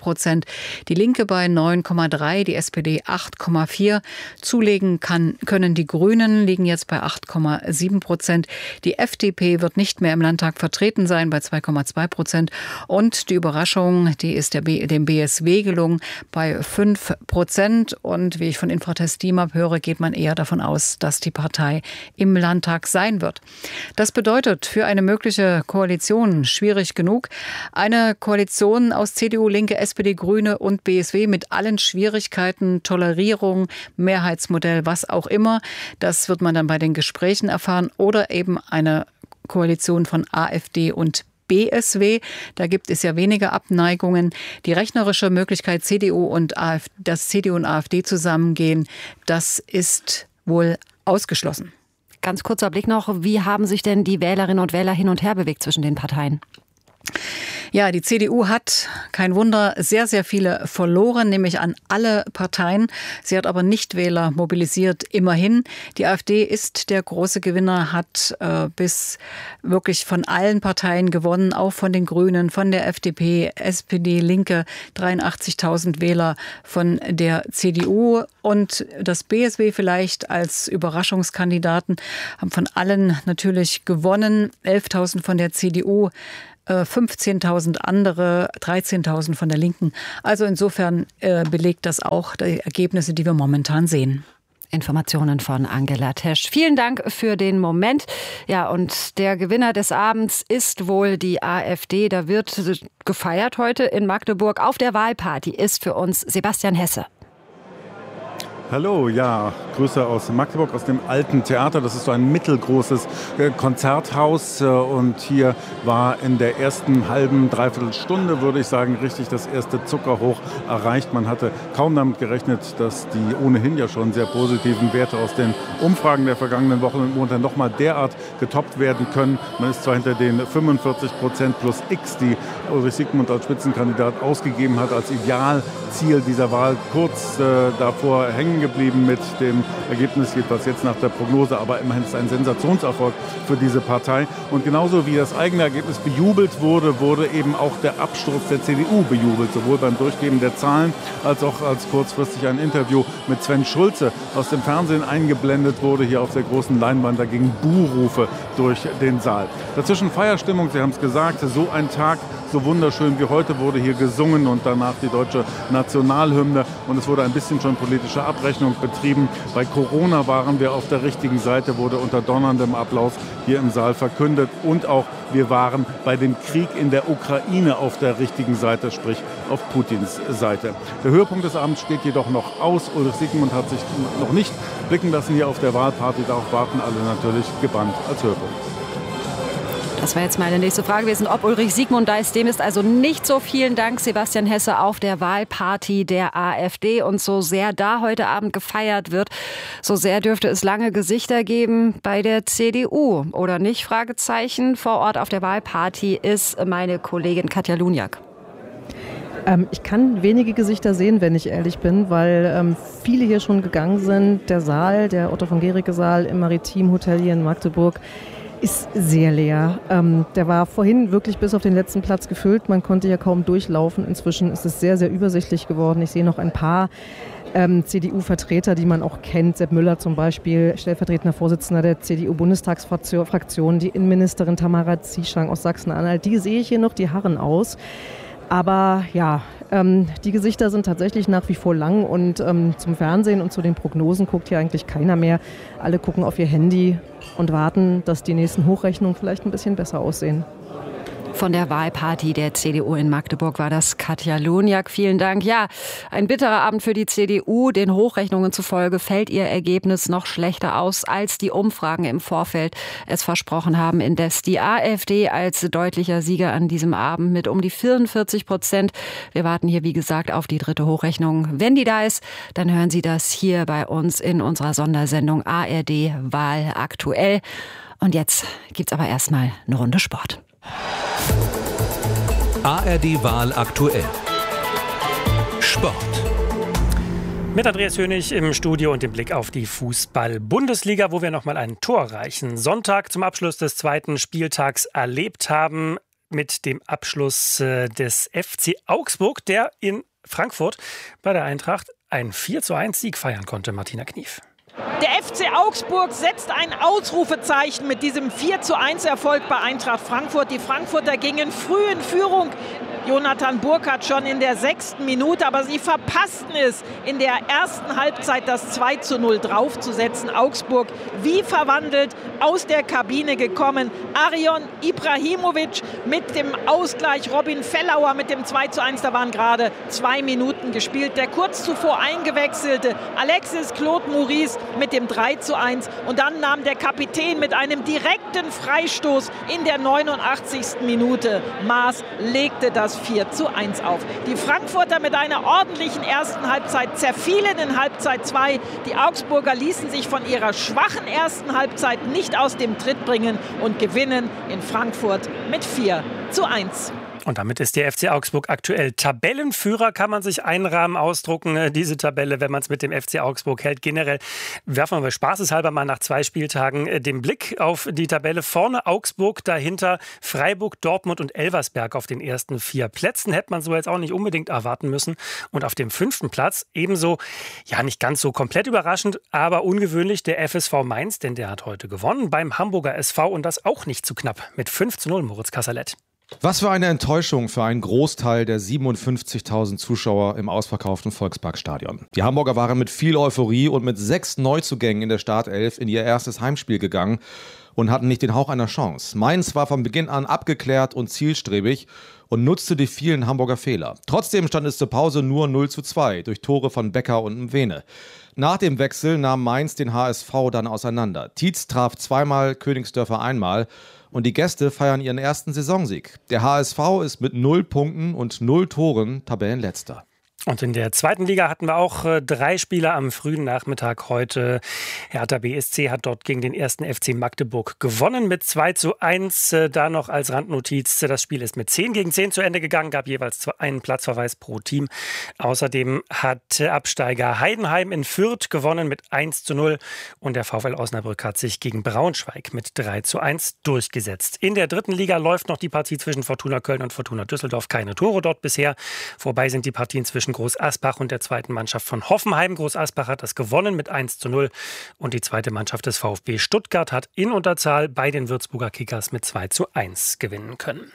Prozent, die Linke bei neun Komma drei, die S P D acht Komma vier. Zulegen kann, können die Grünen, liegen jetzt bei acht Komma sieben Prozent. Die F D P wird nicht mehr im Landtag vertreten sein bei zwei Komma zwei Prozent. Und die Überraschung, die ist der B, dem B S W gelungen bei fünf Prozent. Und wie ich von Infratest DIMAP höre, geht man eher davon aus, dass die Partei im Landtag sein wird. Das bedeutet für eine mögliche Koalition schwierig genug. Eine Koalition aus C D U, Linke, S P D, Grüne und B S W mit allen Schwierigkeiten, Tolerierung, Mehrheitsmodell, was auch immer. Das wird man dann bei den Gesprächen erfahren. Oder eben eine Koalition von AfD und B S W. Da gibt es ja weniger Abneigungen. Die rechnerische Möglichkeit, C D U und AfD, dass C D U und AfD zusammengehen, das ist wohl ausgeschlossen. Ganz kurzer Blick noch, wie haben sich denn die Wählerinnen und Wähler hin und her bewegt zwischen den Parteien? Ja, die C D U hat, kein Wunder, sehr, sehr viele verloren, nämlich an alle Parteien. Sie hat aber Nichtwähler mobilisiert, immerhin. Die AfD ist der große Gewinner, hat äh, bis wirklich von allen Parteien gewonnen, auch von den Grünen, von der F D P, S P D, Linke, dreiundachtzigtausend Wähler von der C D U. Und das B S W vielleicht als Überraschungskandidaten haben von allen natürlich gewonnen. elftausend von der C D U. fünfzehntausend andere, dreizehntausend von der Linken. Also insofern äh, belegt das auch die Ergebnisse, die wir momentan sehen. Informationen von Angela Tesch. Vielen Dank für den Moment. Ja, und der Gewinner des Abends ist wohl die AfD. Da wird gefeiert heute in Magdeburg. Auf der Wahlparty ist für uns Sebastian Hesse. Hallo, ja, Grüße aus Magdeburg, aus dem Alten Theater. Das ist so ein mittelgroßes Konzerthaus und hier war in der ersten halben, dreiviertel Stunde, würde ich sagen, richtig das erste Zuckerhoch erreicht. Man hatte kaum damit gerechnet, dass die ohnehin ja schon sehr positiven Werte aus den Umfragen der vergangenen Wochen und Monate nochmal derart getoppt werden können. Man ist zwar hinter den fünfundvierzig Prozent plus X, die Ulrich Siegmund als Spitzenkandidat ausgegeben hat, als Idealziel dieser Wahl kurz äh, davor hängen geblieben mit dem Ergebnis, jedenfalls jetzt nach der Prognose, aber immerhin ist es ein Sensationserfolg für diese Partei. Und genauso wie das eigene Ergebnis bejubelt wurde, wurde eben auch der Absturz der C D U bejubelt, sowohl beim Durchgeben der Zahlen als auch als kurzfristig ein Interview mit Sven Schulze aus dem Fernsehen eingeblendet wurde, hier auf der großen Leinwand. Da gingen Buhrufe durch den Saal. Dazwischen Feierstimmung, Sie haben es gesagt, so ein Tag, so wunderschön wie heute, wurde hier gesungen und danach die deutsche Nationalhymne und es wurde ein bisschen schon politische Abrechnung betrieben. Bei Corona waren wir auf der richtigen Seite, wurde unter donnerndem Applaus hier im Saal verkündet und auch wir waren bei dem Krieg in der Ukraine auf der richtigen Seite, sprich auf Putins Seite. Der Höhepunkt des Abends steht jedoch noch aus. Ulrich Siegmund hat sich noch nicht blicken lassen hier auf der Wahlparty. Darauf warten alle natürlich gebannt als Höhepunkt. Das war jetzt meine nächste Frage gewesen, ob Ulrich Siegmund da ist. Dem ist also nicht so. Vielen Dank, Sebastian Hesse, auf der Wahlparty der AfD. Und so sehr da heute Abend gefeiert wird, so sehr dürfte es lange Gesichter geben bei der C D U. Oder nicht? Fragezeichen. Vor Ort auf der Wahlparty ist meine Kollegin Katja Luniak. Ähm, ich kann wenige Gesichter sehen, wenn ich ehrlich bin, weil ähm, viele hier schon gegangen sind. Der Saal, der Otto von Gericke Saal im Maritim Hotel hier in Magdeburg, ist sehr leer. Ähm, der war vorhin wirklich bis auf den letzten Platz gefüllt. Man konnte ja kaum durchlaufen. Inzwischen ist es sehr, sehr übersichtlich geworden. Ich sehe noch ein paar ähm, C D U-Vertreter, die man auch kennt. Sepp Müller zum Beispiel, stellvertretender Vorsitzender der C D U-Bundestagsfraktion. Die Innenministerin Tamara Zieschang aus Sachsen-Anhalt. Die sehe ich hier noch, die harren aus. Aber ja, ähm, die Gesichter sind tatsächlich nach wie vor lang und ähm, zum Fernsehen und zu den Prognosen guckt hier eigentlich keiner mehr. Alle gucken auf ihr Handy und warten, dass die nächsten Hochrechnungen vielleicht ein bisschen besser aussehen. Von der Wahlparty der C D U in Magdeburg war das Katja Luniak. Vielen Dank. Ja, ein bitterer Abend für die C D U. Den Hochrechnungen zufolge fällt ihr Ergebnis noch schlechter aus, als die Umfragen im Vorfeld es versprochen haben. Indes die AfD als deutlicher Sieger an diesem Abend mit um die vierundvierzig Prozent. Wir warten hier, wie gesagt, auf die dritte Hochrechnung. Wenn die da ist, dann hören Sie das hier bei uns in unserer Sondersendung A R D Wahl aktuell. Und jetzt gibt's aber erstmal eine Runde Sport. A R D Wahl aktuell. Sport. Mit Andreas Hönig im Studio und dem Blick auf die Fußball-Bundesliga, wo wir noch mal ein torreichen Sonntag zum Abschluss des zweiten Spieltags erlebt haben. mit dem Abschluss des F C Augsburg, der in Frankfurt bei der Eintracht einen vier zu eins Sieg feiern konnte. Martina Knief. Der F C Augsburg setzt ein Ausrufezeichen mit diesem vier zu eins Erfolg bei Eintracht Frankfurt. Die Frankfurter gingen früh in Führung. Jonathan Burkhardt schon in der sechsten Minute, aber sie verpassten es, in der ersten Halbzeit das zwei zu null draufzusetzen. Augsburg wie verwandelt aus der Kabine gekommen. Arion Ibrahimovic mit dem Ausgleich, Robin Fellauer mit dem zwei zu eins, da waren gerade zwei Minuten gespielt. Der kurz zuvor eingewechselte Alexis Claude Maurice mit dem drei zu eins und dann nahm der Kapitän mit einem direkten Freistoß in der neunundachtzigsten Minute Maß, legte das vier zu eins auf. Die Frankfurter mit einer ordentlichen ersten Halbzeit zerfielen in Halbzeit zwei. Die Augsburger ließen sich von ihrer schwachen ersten Halbzeit nicht aus dem Tritt bringen und gewinnen in Frankfurt mit vier zu eins. Und damit ist der F C Augsburg aktuell Tabellenführer, kann man sich einrahmen, ausdrucken, diese Tabelle, wenn man es mit dem F C Augsburg hält. Generell werfen wir spaßeshalber mal nach zwei Spieltagen den Blick auf die Tabelle. Vorne Augsburg, dahinter Freiburg, Dortmund und Elversberg auf den ersten vier Plätzen. Hätte man so jetzt auch nicht unbedingt erwarten müssen. Und auf dem fünften Platz ebenso, ja nicht ganz so komplett überraschend, aber ungewöhnlich der F S V Mainz, denn der hat heute gewonnen beim Hamburger S V und das auch nicht zu knapp mit fünf zu null, Moritz Kasserlet. Was für eine Enttäuschung für einen Großteil der siebenundfünfzigtausend Zuschauer im ausverkauften Volksparkstadion. Die Hamburger waren mit viel Euphorie und mit sechs Neuzugängen in der Startelf in ihr erstes Heimspiel gegangen und hatten nicht den Hauch einer Chance. Mainz war von Beginn an abgeklärt und zielstrebig und nutzte die vielen Hamburger Fehler. Trotzdem stand es zur Pause nur null zu zwei durch Tore von Becker und Mwene. Nach dem Wechsel nahm Mainz den H S V dann auseinander. Tietz traf zweimal, Königsdörfer einmal. Und die Gäste feiern ihren ersten Saisonsieg. Der H S V ist mit null Punkten und null Toren Tabellenletzter. Und in der zweiten Liga hatten wir auch äh, drei Spieler am frühen Nachmittag heute. Hertha B S C hat dort gegen den ersten F C Magdeburg gewonnen mit zwei zu eins. Äh, da noch als Randnotiz, das Spiel ist mit zehn gegen zehn zu Ende gegangen, gab jeweils einen Platzverweis pro Team. Außerdem hat äh, Absteiger Heidenheim in Fürth gewonnen mit eins zu null und der VfL Osnabrück hat sich gegen Braunschweig mit drei zu eins durchgesetzt. In der dritten Liga läuft noch die Partie zwischen Fortuna Köln und Fortuna Düsseldorf. Keine Tore dort bisher. Vorbei sind die Partien zwischen Groß Asbach und der zweiten Mannschaft von Hoffenheim. Groß Asbach hat das gewonnen mit eins zu null und die zweite Mannschaft des VfB Stuttgart hat in Unterzahl bei den Würzburger Kickers mit zwei zu eins gewinnen können.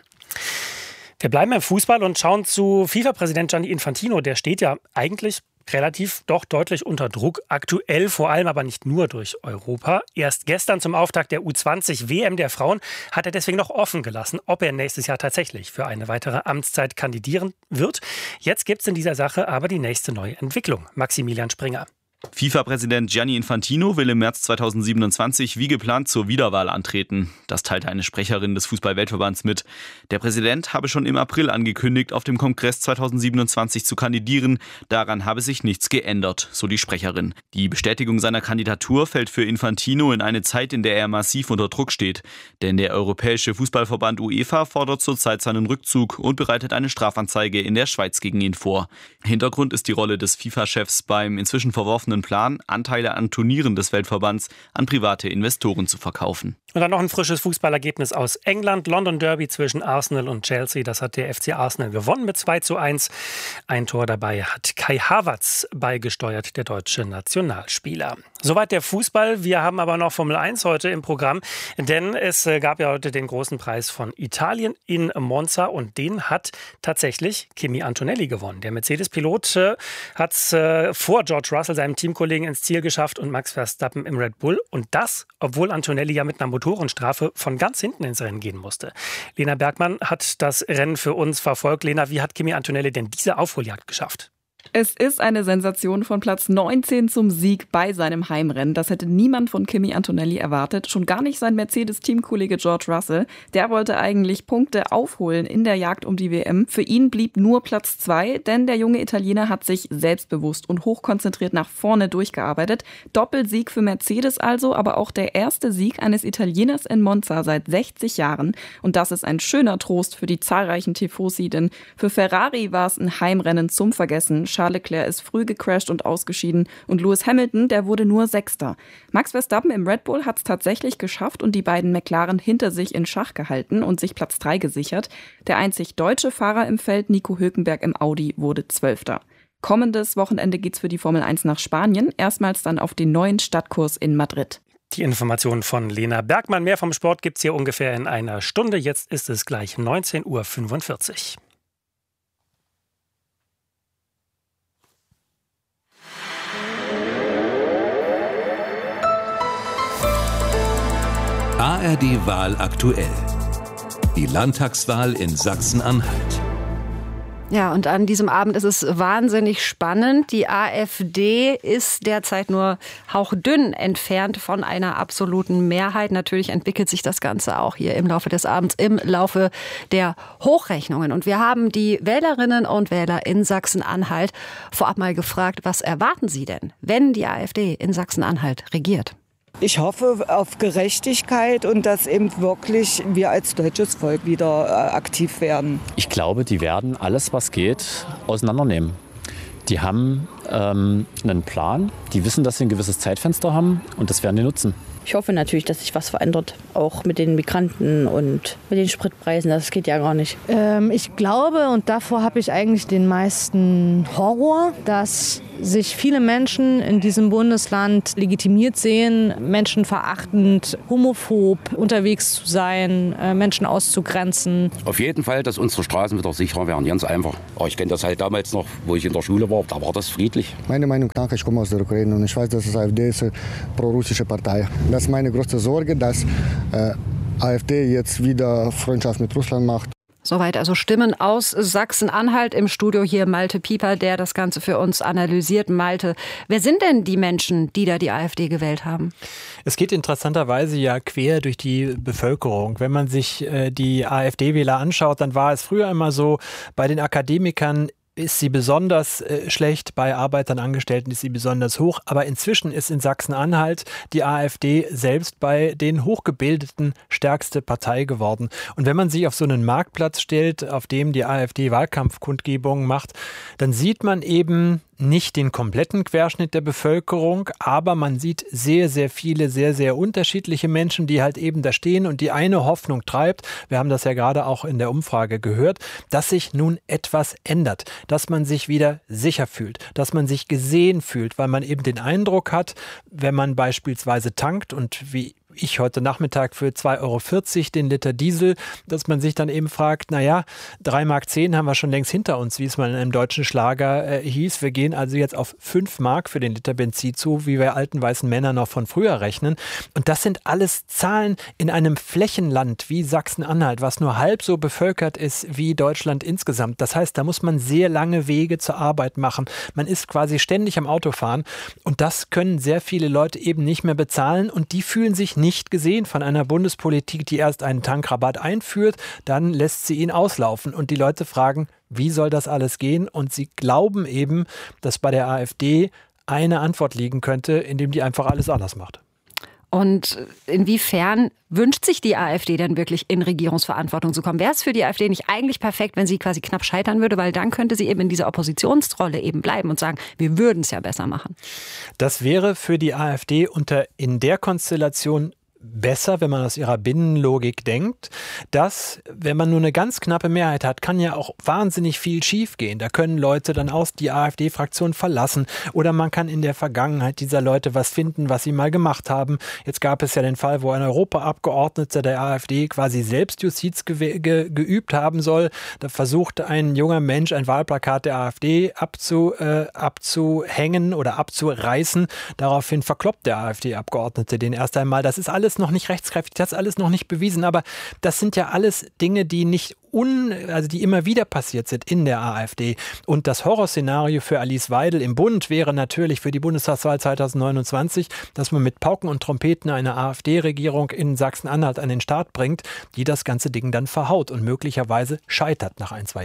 Wir bleiben im Fußball und schauen zu FIFA-Präsident Gianni Infantino. Der steht ja eigentlich relativ doch deutlich unter Druck. Aktuell vor allem aber nicht nur durch Europa. Erst gestern zum Auftakt der U zwanzig W M der Frauen hat er deswegen noch offen gelassen, ob er nächstes Jahr tatsächlich für eine weitere Amtszeit kandidieren wird. Jetzt gibt es in dieser Sache aber die nächste neue Entwicklung. Maximilian Springer. FIFA-Präsident Gianni Infantino will im März zweitausendsiebenundzwanzig wie geplant zur Wiederwahl antreten. Das teilte eine Sprecherin des Fußball-Weltverbands mit. Der Präsident habe schon im April angekündigt, auf dem Kongress zweitausendsiebenundzwanzig zu kandidieren. Daran habe sich nichts geändert, so die Sprecherin. Die Bestätigung seiner Kandidatur fällt für Infantino in eine Zeit, in der er massiv unter Druck steht. Denn der Europäische Fußballverband UEFA fordert zurzeit seinen Rückzug und bereitet eine Strafanzeige in der Schweiz gegen ihn vor. Hintergrund ist die Rolle des FIFA-Chefs beim inzwischen verworfenen Plan, Anteile an Turnieren des Weltverbands an private Investoren zu verkaufen. Und dann noch ein frisches Fußballergebnis aus England. London Derby zwischen Arsenal und Chelsea. Das hat der F C Arsenal gewonnen mit zwei zu eins. Ein Tor dabei hat Kai Havertz beigesteuert, der deutsche Nationalspieler. Soweit der Fußball. Wir haben aber noch Formel eins heute im Programm. Denn es gab ja heute den großen Preis von Italien in Monza. Und den hat tatsächlich Kimi Antonelli gewonnen. Der Mercedes-Pilot äh, hat es äh, vor George Russell, seinem Teamkollegen, ins Ziel geschafft und Max Verstappen im Red Bull. Und das, obwohl Antonelli ja mit einer Motorenstrafe von ganz hinten ins Rennen gehen musste. Lena Bergmann hat das Rennen für uns verfolgt. Lena, wie hat Kimi Antonelli denn diese Aufholjagd geschafft? Es ist eine Sensation von Platz neunzehn zum Sieg bei seinem Heimrennen. Das hätte niemand von Kimi Antonelli erwartet. Schon gar nicht sein Mercedes-Teamkollege George Russell. Der wollte eigentlich Punkte aufholen in der Jagd um die W M. Für ihn blieb nur Platz zwei, denn der junge Italiener hat sich selbstbewusst und hochkonzentriert nach vorne durchgearbeitet. Doppelsieg für Mercedes also, aber auch der erste Sieg eines Italieners in Monza seit sechzig Jahren. Und das ist ein schöner Trost für die zahlreichen Tifosi, denn für Ferrari war es ein Heimrennen zum Vergessen. Charles Leclerc ist früh gecrasht und ausgeschieden und Lewis Hamilton, der wurde nur Sechster. Max Verstappen im Red Bull hat es tatsächlich geschafft und die beiden McLaren hinter sich in Schach gehalten und sich Platz drei gesichert. Der einzig deutsche Fahrer im Feld, Nico Hülkenberg im Audi, wurde Zwölfter. Kommendes Wochenende geht's für die Formel eins nach Spanien, erstmals dann auf den neuen Stadtkurs in Madrid. Die Informationen von Lena Bergmann. Mehr vom Sport gibt's hier ungefähr in einer Stunde. Jetzt ist es gleich neunzehn Uhr fünfundvierzig. A R D-Wahl aktuell. Die Landtagswahl in Sachsen-Anhalt. Ja, und an diesem Abend ist es wahnsinnig spannend. Die AfD ist derzeit nur hauchdünn entfernt von einer absoluten Mehrheit. Natürlich entwickelt sich das Ganze auch hier im Laufe des Abends, im Laufe der Hochrechnungen. Und wir haben die Wählerinnen und Wähler in Sachsen-Anhalt vorab mal gefragt, was erwarten sie denn, wenn die AfD in Sachsen-Anhalt regiert? Ich hoffe auf Gerechtigkeit und dass eben wirklich wir als deutsches Volk wieder äh, aktiv werden. Ich glaube, die werden alles, was geht, auseinandernehmen. Die haben ähm, einen Plan, die wissen, dass sie ein gewisses Zeitfenster haben und das werden die nutzen. Ich hoffe natürlich, dass sich was verändert, auch mit den Migranten und mit den Spritpreisen. Das geht ja gar nicht. Ähm, ich glaube, und davor habe ich eigentlich den meisten Horror, dass sich viele Menschen in diesem Bundesland legitimiert sehen, menschenverachtend, homophob unterwegs zu sein, äh, Menschen auszugrenzen. Auf jeden Fall, dass unsere Straßen wieder sicherer werden, ganz einfach. Aber ich kenne das halt damals noch, wo ich in der Schule war, da war das friedlich. Meine Meinung nach, ich komme aus der Ukraine und ich weiß, dass das AfD ist eine pro-russische Partei. Das ist meine größte Sorge, dass äh, AfD jetzt wieder Freundschaft mit Russland macht. Soweit also Stimmen aus Sachsen-Anhalt. Im Studio hier Malte Pieper, der das Ganze für uns analysiert. Malte, wer sind denn die Menschen, die da die AfD gewählt haben? Es geht interessanterweise ja quer durch die Bevölkerung. Wenn man sich äh, die AfD-Wähler anschaut, dann war es früher immer so, bei den Akademikern ist sie besonders äh, schlecht, bei Arbeitern, Angestellten ist sie besonders hoch. Aber inzwischen ist in Sachsen-Anhalt die AfD selbst bei den Hochgebildeten stärkste Partei geworden. Und wenn man sich auf so einen Marktplatz stellt, auf dem die AfD Wahlkampfkundgebungen macht, dann sieht man eben nicht den kompletten Querschnitt der Bevölkerung, aber man sieht sehr, sehr viele, sehr, sehr unterschiedliche Menschen, die halt eben da stehen und die eine Hoffnung treibt, wir haben das ja gerade auch in der Umfrage gehört, dass sich nun etwas ändert, dass man sich wieder sicher fühlt, dass man sich gesehen fühlt, weil man eben den Eindruck hat, wenn man beispielsweise tankt und wie ich heute Nachmittag für zwei Euro vierzig den Liter Diesel, dass man sich dann eben fragt, naja, drei Mark zehn haben wir schon längst hinter uns, wie es mal in einem deutschen Schlager äh, hieß. Wir gehen also jetzt auf fünf Mark für den Liter Benzin zu, wie wir alten weißen Männer noch von früher rechnen. Und das sind alles Zahlen in einem Flächenland wie Sachsen-Anhalt, was nur halb so bevölkert ist wie Deutschland insgesamt. Das heißt, da muss man sehr lange Wege zur Arbeit machen. Man ist quasi ständig am Autofahren und das können sehr viele Leute eben nicht mehr bezahlen und die fühlen sich nicht gesehen von einer Bundespolitik, die erst einen Tankrabatt einführt, dann lässt sie ihn auslaufen und die Leute fragen, wie soll das alles gehen? Und sie glauben eben, dass bei der AfD eine Antwort liegen könnte, indem die einfach alles anders macht. Und inwiefern wünscht sich die AfD denn wirklich in Regierungsverantwortung zu kommen? Wäre es für die AfD nicht eigentlich perfekt, wenn sie quasi knapp scheitern würde, weil dann könnte sie eben in dieser Oppositionsrolle eben bleiben und sagen, wir würden es ja besser machen. Das wäre für die AfD unter in der Konstellation besser, wenn man aus ihrer Binnenlogik denkt, dass, wenn man nur eine ganz knappe Mehrheit hat, kann ja auch wahnsinnig viel schiefgehen. Da können Leute dann aus die AfD-Fraktion verlassen oder man kann in der Vergangenheit dieser Leute was finden, was sie mal gemacht haben. Jetzt gab es ja den Fall, wo ein Europaabgeordneter der AfD quasi Selbstjustiz ge- ge- geübt haben soll. Da versuchte ein junger Mensch ein Wahlplakat der AfD abzu, äh, abzuhängen oder abzureißen. Daraufhin verkloppt der AfD-Abgeordnete den erst einmal. Das ist alles noch nicht rechtskräftig, das ist alles noch nicht bewiesen, aber das sind ja alles Dinge, die nicht un, also die immer wieder passiert sind in der AfD. Und das Horrorszenario für Alice Weidel im Bund wäre natürlich für die Bundestagswahl zwanzig neunundzwanzig, dass man mit Pauken und Trompeten eine AfD-Regierung in Sachsen-Anhalt an den Start bringt, die das ganze Ding dann verhaut und möglicherweise scheitert nach ein, zwei Jahren.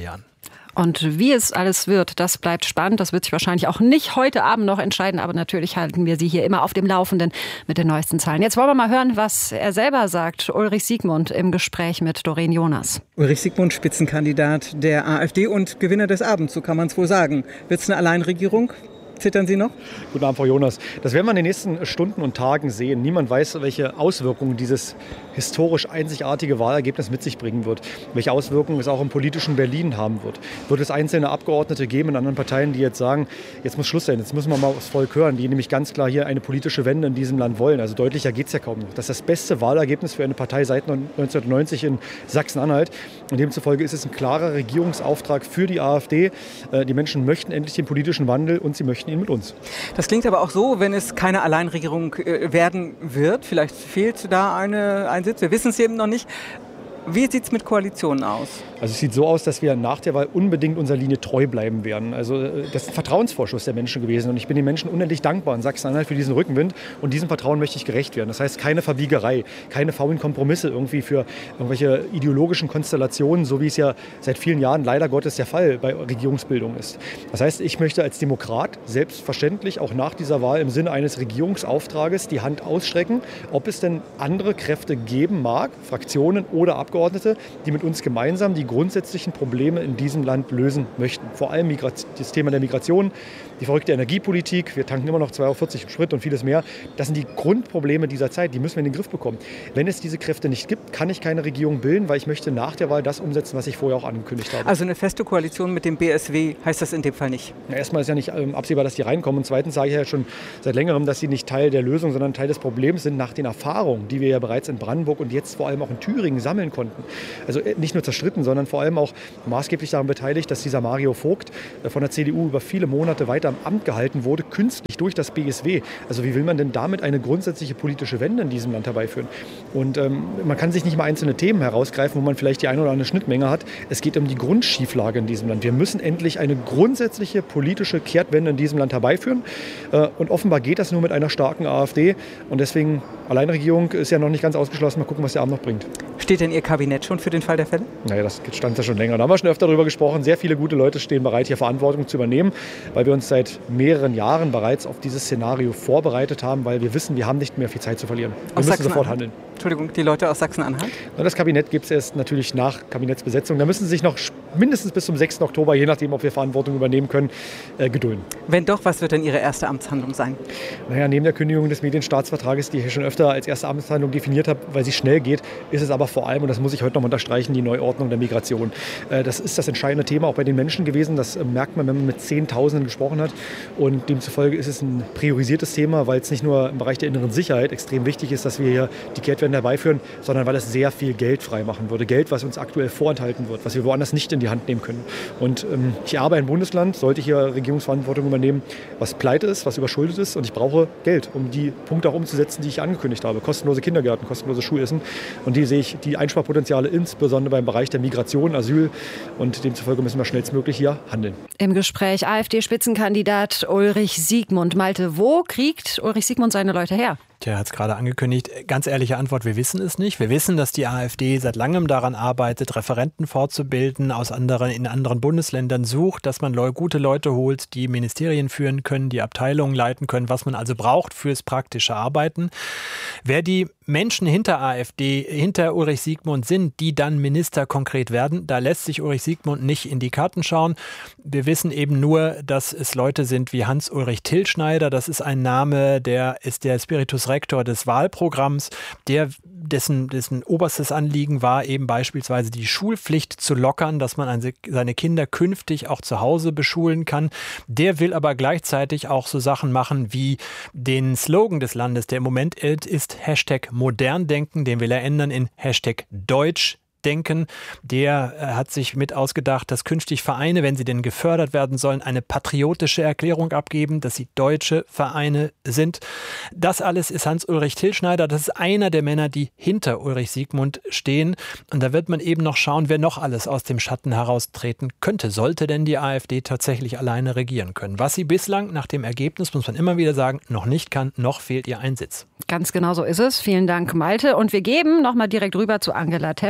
Und wie es alles wird, das bleibt spannend. Das wird sich wahrscheinlich auch nicht heute Abend noch entscheiden. Aber natürlich halten wir Sie hier immer auf dem Laufenden mit den neuesten Zahlen. Jetzt wollen wir mal hören, was er selber sagt. Ulrich Siegmund im Gespräch mit Doreen Jonas. Ulrich Siegmund, Spitzenkandidat der AfD und Gewinner des Abends, so kann man es wohl sagen. Wird es eine Alleinregierung? Zittern Sie noch? Guten Abend, Frau Jonas. Das werden wir in den nächsten Stunden und Tagen sehen. Niemand weiß, welche Auswirkungen dieses historisch einzigartige Wahlergebnis mit sich bringen wird. Welche Auswirkungen es auch im politischen Berlin haben wird. Wird es einzelne Abgeordnete geben in anderen Parteien, die jetzt sagen, jetzt muss Schluss sein, jetzt müssen wir mal aufs Volk hören, die nämlich ganz klar hier eine politische Wende in diesem Land wollen. Also deutlicher geht es ja kaum noch. Das ist das beste Wahlergebnis für eine Partei seit neunzehnhundertneunzig in Sachsen-Anhalt. Und demzufolge ist es ein klarer Regierungsauftrag für die AfD. Die Menschen möchten endlich den politischen Wandel und sie möchten ihn mit uns. Das klingt aber auch so, wenn es keine Alleinregierung werden wird. Vielleicht fehlt da eine, ein Sitz, wir wissen es eben noch nicht. Wie sieht es mit Koalitionen aus? Also es sieht so aus, dass wir nach der Wahl unbedingt unserer Linie treu bleiben werden. Also das ist ein Vertrauensvorschuss der Menschen gewesen und ich bin den Menschen unendlich dankbar in Sachsen-Anhalt für diesen Rückenwind und diesem Vertrauen möchte ich gerecht werden. Das heißt keine Verbiegerei, keine faulen Kompromisse irgendwie für irgendwelche ideologischen Konstellationen, so wie es ja seit vielen Jahren leider Gottes der Fall bei Regierungsbildung ist. Das heißt, ich möchte als Demokrat selbstverständlich auch nach dieser Wahl im Sinne eines Regierungsauftrages die Hand ausstrecken, ob es denn andere Kräfte geben mag, Fraktionen oder Abgeordnete, die mit uns gemeinsam die grundsätzlichen Probleme in diesem Land lösen möchten. Vor allem das Thema der Migration, die verrückte Energiepolitik, wir tanken immer noch zwei Euro vierzig im Sprit und vieles mehr. Das sind die Grundprobleme dieser Zeit, die müssen wir in den Griff bekommen. Wenn es diese Kräfte nicht gibt, kann ich keine Regierung bilden, weil ich möchte nach der Wahl das umsetzen, was ich vorher auch angekündigt habe. Also eine feste Koalition mit dem B S W heißt das in dem Fall nicht? Ja, erstmal ist ja nicht ähm, absehbar, dass die reinkommen und zweitens sage ich ja schon seit längerem, dass sie nicht Teil der Lösung, sondern Teil des Problems sind nach den Erfahrungen, die wir ja bereits in Brandenburg und jetzt vor allem auch in Thüringen sammeln konnten. Also nicht nur zerstritten, sondern vor allem auch maßgeblich daran beteiligt, dass dieser Mario Vogt von der C D U über viele Monate weiter im Amt gehalten wurde, künstlich durch das B S W. Also wie will man denn damit eine grundsätzliche politische Wende in diesem Land herbeiführen? Und ähm, man kann sich nicht mal einzelne Themen herausgreifen, wo man vielleicht die eine oder andere Schnittmenge hat. Es geht um die Grundschieflage in diesem Land. Wir müssen endlich eine grundsätzliche politische Kehrtwende in diesem Land herbeiführen. Äh, und offenbar geht das nur mit einer starken AfD. Und deswegen, Alleinregierung ist ja noch nicht ganz ausgeschlossen. Mal gucken, was der Abend noch bringt. Steht denn Ihr Kabinett schon für den Fall der Fälle? Naja, das stand ja schon länger. Da haben wir schon öfter darüber gesprochen. Sehr viele gute Leute stehen bereit, hier Verantwortung zu übernehmen, weil wir uns seit mehreren Jahren bereits auf dieses Szenario vorbereitet haben, weil wir wissen, wir haben nicht mehr viel Zeit zu verlieren. Wir müssen sofort handeln. Entschuldigung, die Leute aus Sachsen-Anhalt? Das Kabinett gibt es erst natürlich nach Kabinettsbesetzung. Da müssen Sie sich noch mindestens bis zum sechsten Oktober, je nachdem, ob wir Verantwortung übernehmen können, äh, gedulden. Wenn doch, was wird denn Ihre erste Amtshandlung sein? Naja, neben der Kündigung des Medienstaatsvertrages, die ich schon öfter als erste Amtshandlung definiert habe, weil sie schnell geht, ist es aber vor allem, und das muss ich heute noch mal unterstreichen, die Neuordnung der Migration. Äh, das ist das entscheidende Thema auch bei den Menschen gewesen. Das äh, merkt man, wenn man mit Zehntausenden gesprochen hat. Und demzufolge ist es ein priorisiertes Thema, weil es nicht nur im Bereich der inneren Sicherheit extrem wichtig ist, dass wir hier die Kehrtwende herbeiführen, sondern weil es sehr viel Geld freimachen würde. Geld, was uns aktuell vorenthalten wird, was wir woanders nicht in die Hand nehmen können. Und ähm, ich erbe ein Bundesland, sollte ich hier Regierungsverantwortung übernehmen, was pleite ist, was überschuldet ist. Und ich brauche Geld, um die Punkte auch umzusetzen, die ich angekündigt habe. Kostenlose Kindergärten, kostenlose Schulessen. Und die sehe ich, die Einsparpotenziale insbesondere beim Bereich der Migration, Asyl. Und demzufolge müssen wir schnellstmöglich hier handeln. Im Gespräch AfD-Spitzenkandidat Ulrich Siegmund. Malte, wo kriegt Ulrich Siegmund seine Leute her? Tja, er hat es gerade angekündigt. Ganz ehrliche Antwort, wir wissen es nicht. Wir wissen, dass die AfD seit langem daran arbeitet, Referenten fortzubilden, aus anderen, in anderen Bundesländern sucht, dass man gute Leute holt, die Ministerien führen können, die Abteilungen leiten können, was man also braucht fürs praktische Arbeiten. Wer die Menschen hinter AfD, hinter Ulrich Siegmund sind, die dann Minister konkret werden, da lässt sich Ulrich Siegmund nicht in die Karten schauen. Wir wissen eben nur, dass es Leute sind wie Hans-Ulrich Tilschneider. Das ist ein Name, der ist der Spiritus Rector des Wahlprogramms, der dessen, dessen oberstes Anliegen war, eben beispielsweise die Schulpflicht zu lockern, dass man seine Kinder künftig auch zu Hause beschulen kann. Der will aber gleichzeitig auch so Sachen machen wie den Slogan des Landes, der im Moment ist Hashtag modern denken, den will er ändern in Hashtag Deutsch denken. Der hat sich mit ausgedacht, dass künftig Vereine, wenn sie denn gefördert werden sollen, eine patriotische Erklärung abgeben, dass sie deutsche Vereine sind. Das alles ist Hans-Ulrich Tilschneider. Das ist einer der Männer, die hinter Ulrich Siegmund stehen. Und da wird man eben noch schauen, wer noch alles aus dem Schatten heraustreten könnte. Sollte denn die AfD tatsächlich alleine regieren können? Was sie bislang nach dem Ergebnis, muss man immer wieder sagen, noch nicht kann, noch fehlt ihr ein Sitz. Ganz genau so ist es. Vielen Dank, Malte. Und wir geben nochmal direkt rüber zu Angela Tesch.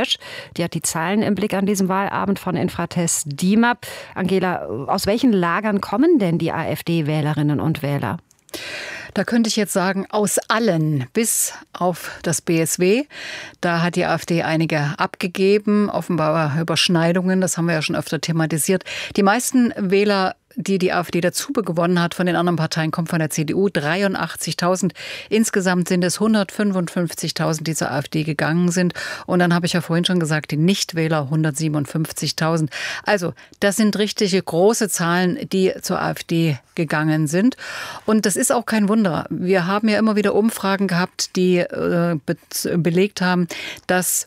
Die hat die Zahlen im Blick an diesem Wahlabend von Infratest DIMAP. Angela, aus welchen Lagern kommen denn die AfD-Wählerinnen und Wähler? Da könnte ich jetzt sagen, aus allen, bis auf das B S W. Da hat die AfD einige abgegeben, offenbar Überschneidungen, das haben wir ja schon öfter thematisiert. Die meisten Wähler, die die AfD dazu gewonnen hat von den anderen Parteien, kommen von der C D U, dreiundachtzigtausend. Insgesamt sind es hundertfünfundfünfzigtausend, die zur AfD gegangen sind. Und dann habe ich ja vorhin schon gesagt, die Nichtwähler hundertsiebenundfünfzigtausend. Also das sind richtige große Zahlen, die zur AfD gegangen sind. Und das ist auch kein Wunder. Wir haben ja immer wieder Umfragen gehabt, die äh, be- belegt haben, dass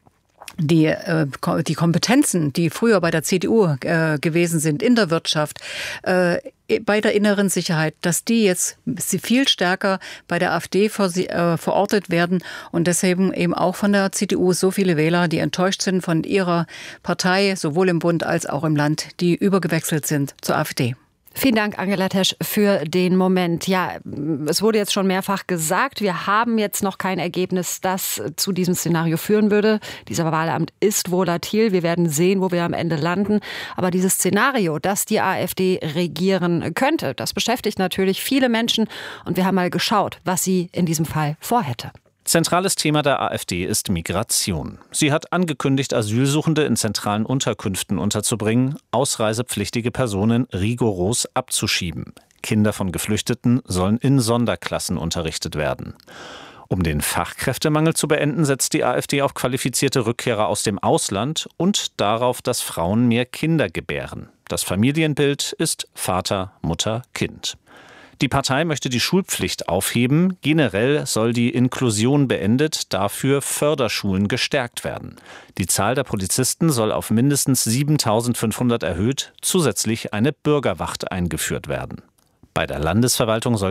Die, äh, die Kompetenzen, die früher bei der C D U äh, gewesen sind, in der Wirtschaft, äh, bei der inneren Sicherheit, dass die jetzt viel stärker bei der AfD ver- äh, verortet werden und deshalb eben auch von der C D U so viele Wähler, die enttäuscht sind von ihrer Partei, sowohl im Bund als auch im Land, die übergewechselt sind zur AfD. Vielen Dank, Angela Tesch, für den Moment. Ja, es wurde jetzt schon mehrfach gesagt, wir haben jetzt noch kein Ergebnis, das zu diesem Szenario führen würde. Dieser Wahlabend ist volatil. Wir werden sehen, wo wir am Ende landen. Aber dieses Szenario, dass die AfD regieren könnte, das beschäftigt natürlich viele Menschen. Und wir haben mal geschaut, was sie in diesem Fall vorhätte. Zentrales Thema der AfD ist Migration. Sie hat angekündigt, Asylsuchende in zentralen Unterkünften unterzubringen, ausreisepflichtige Personen rigoros abzuschieben. Kinder von Geflüchteten sollen in Sonderklassen unterrichtet werden. Um den Fachkräftemangel zu beenden, setzt die AfD auf qualifizierte Rückkehrer aus dem Ausland und darauf, dass Frauen mehr Kinder gebären. Das Familienbild ist Vater, Mutter, Kind. Die Partei möchte die Schulpflicht aufheben. Generell soll die Inklusion beendet, dafür Förderschulen gestärkt werden. Die Zahl der Polizisten soll auf mindestens siebentausendfünfhundert erhöht, zusätzlich eine Bürgerwacht eingeführt werden. Bei der Landesverwaltung soll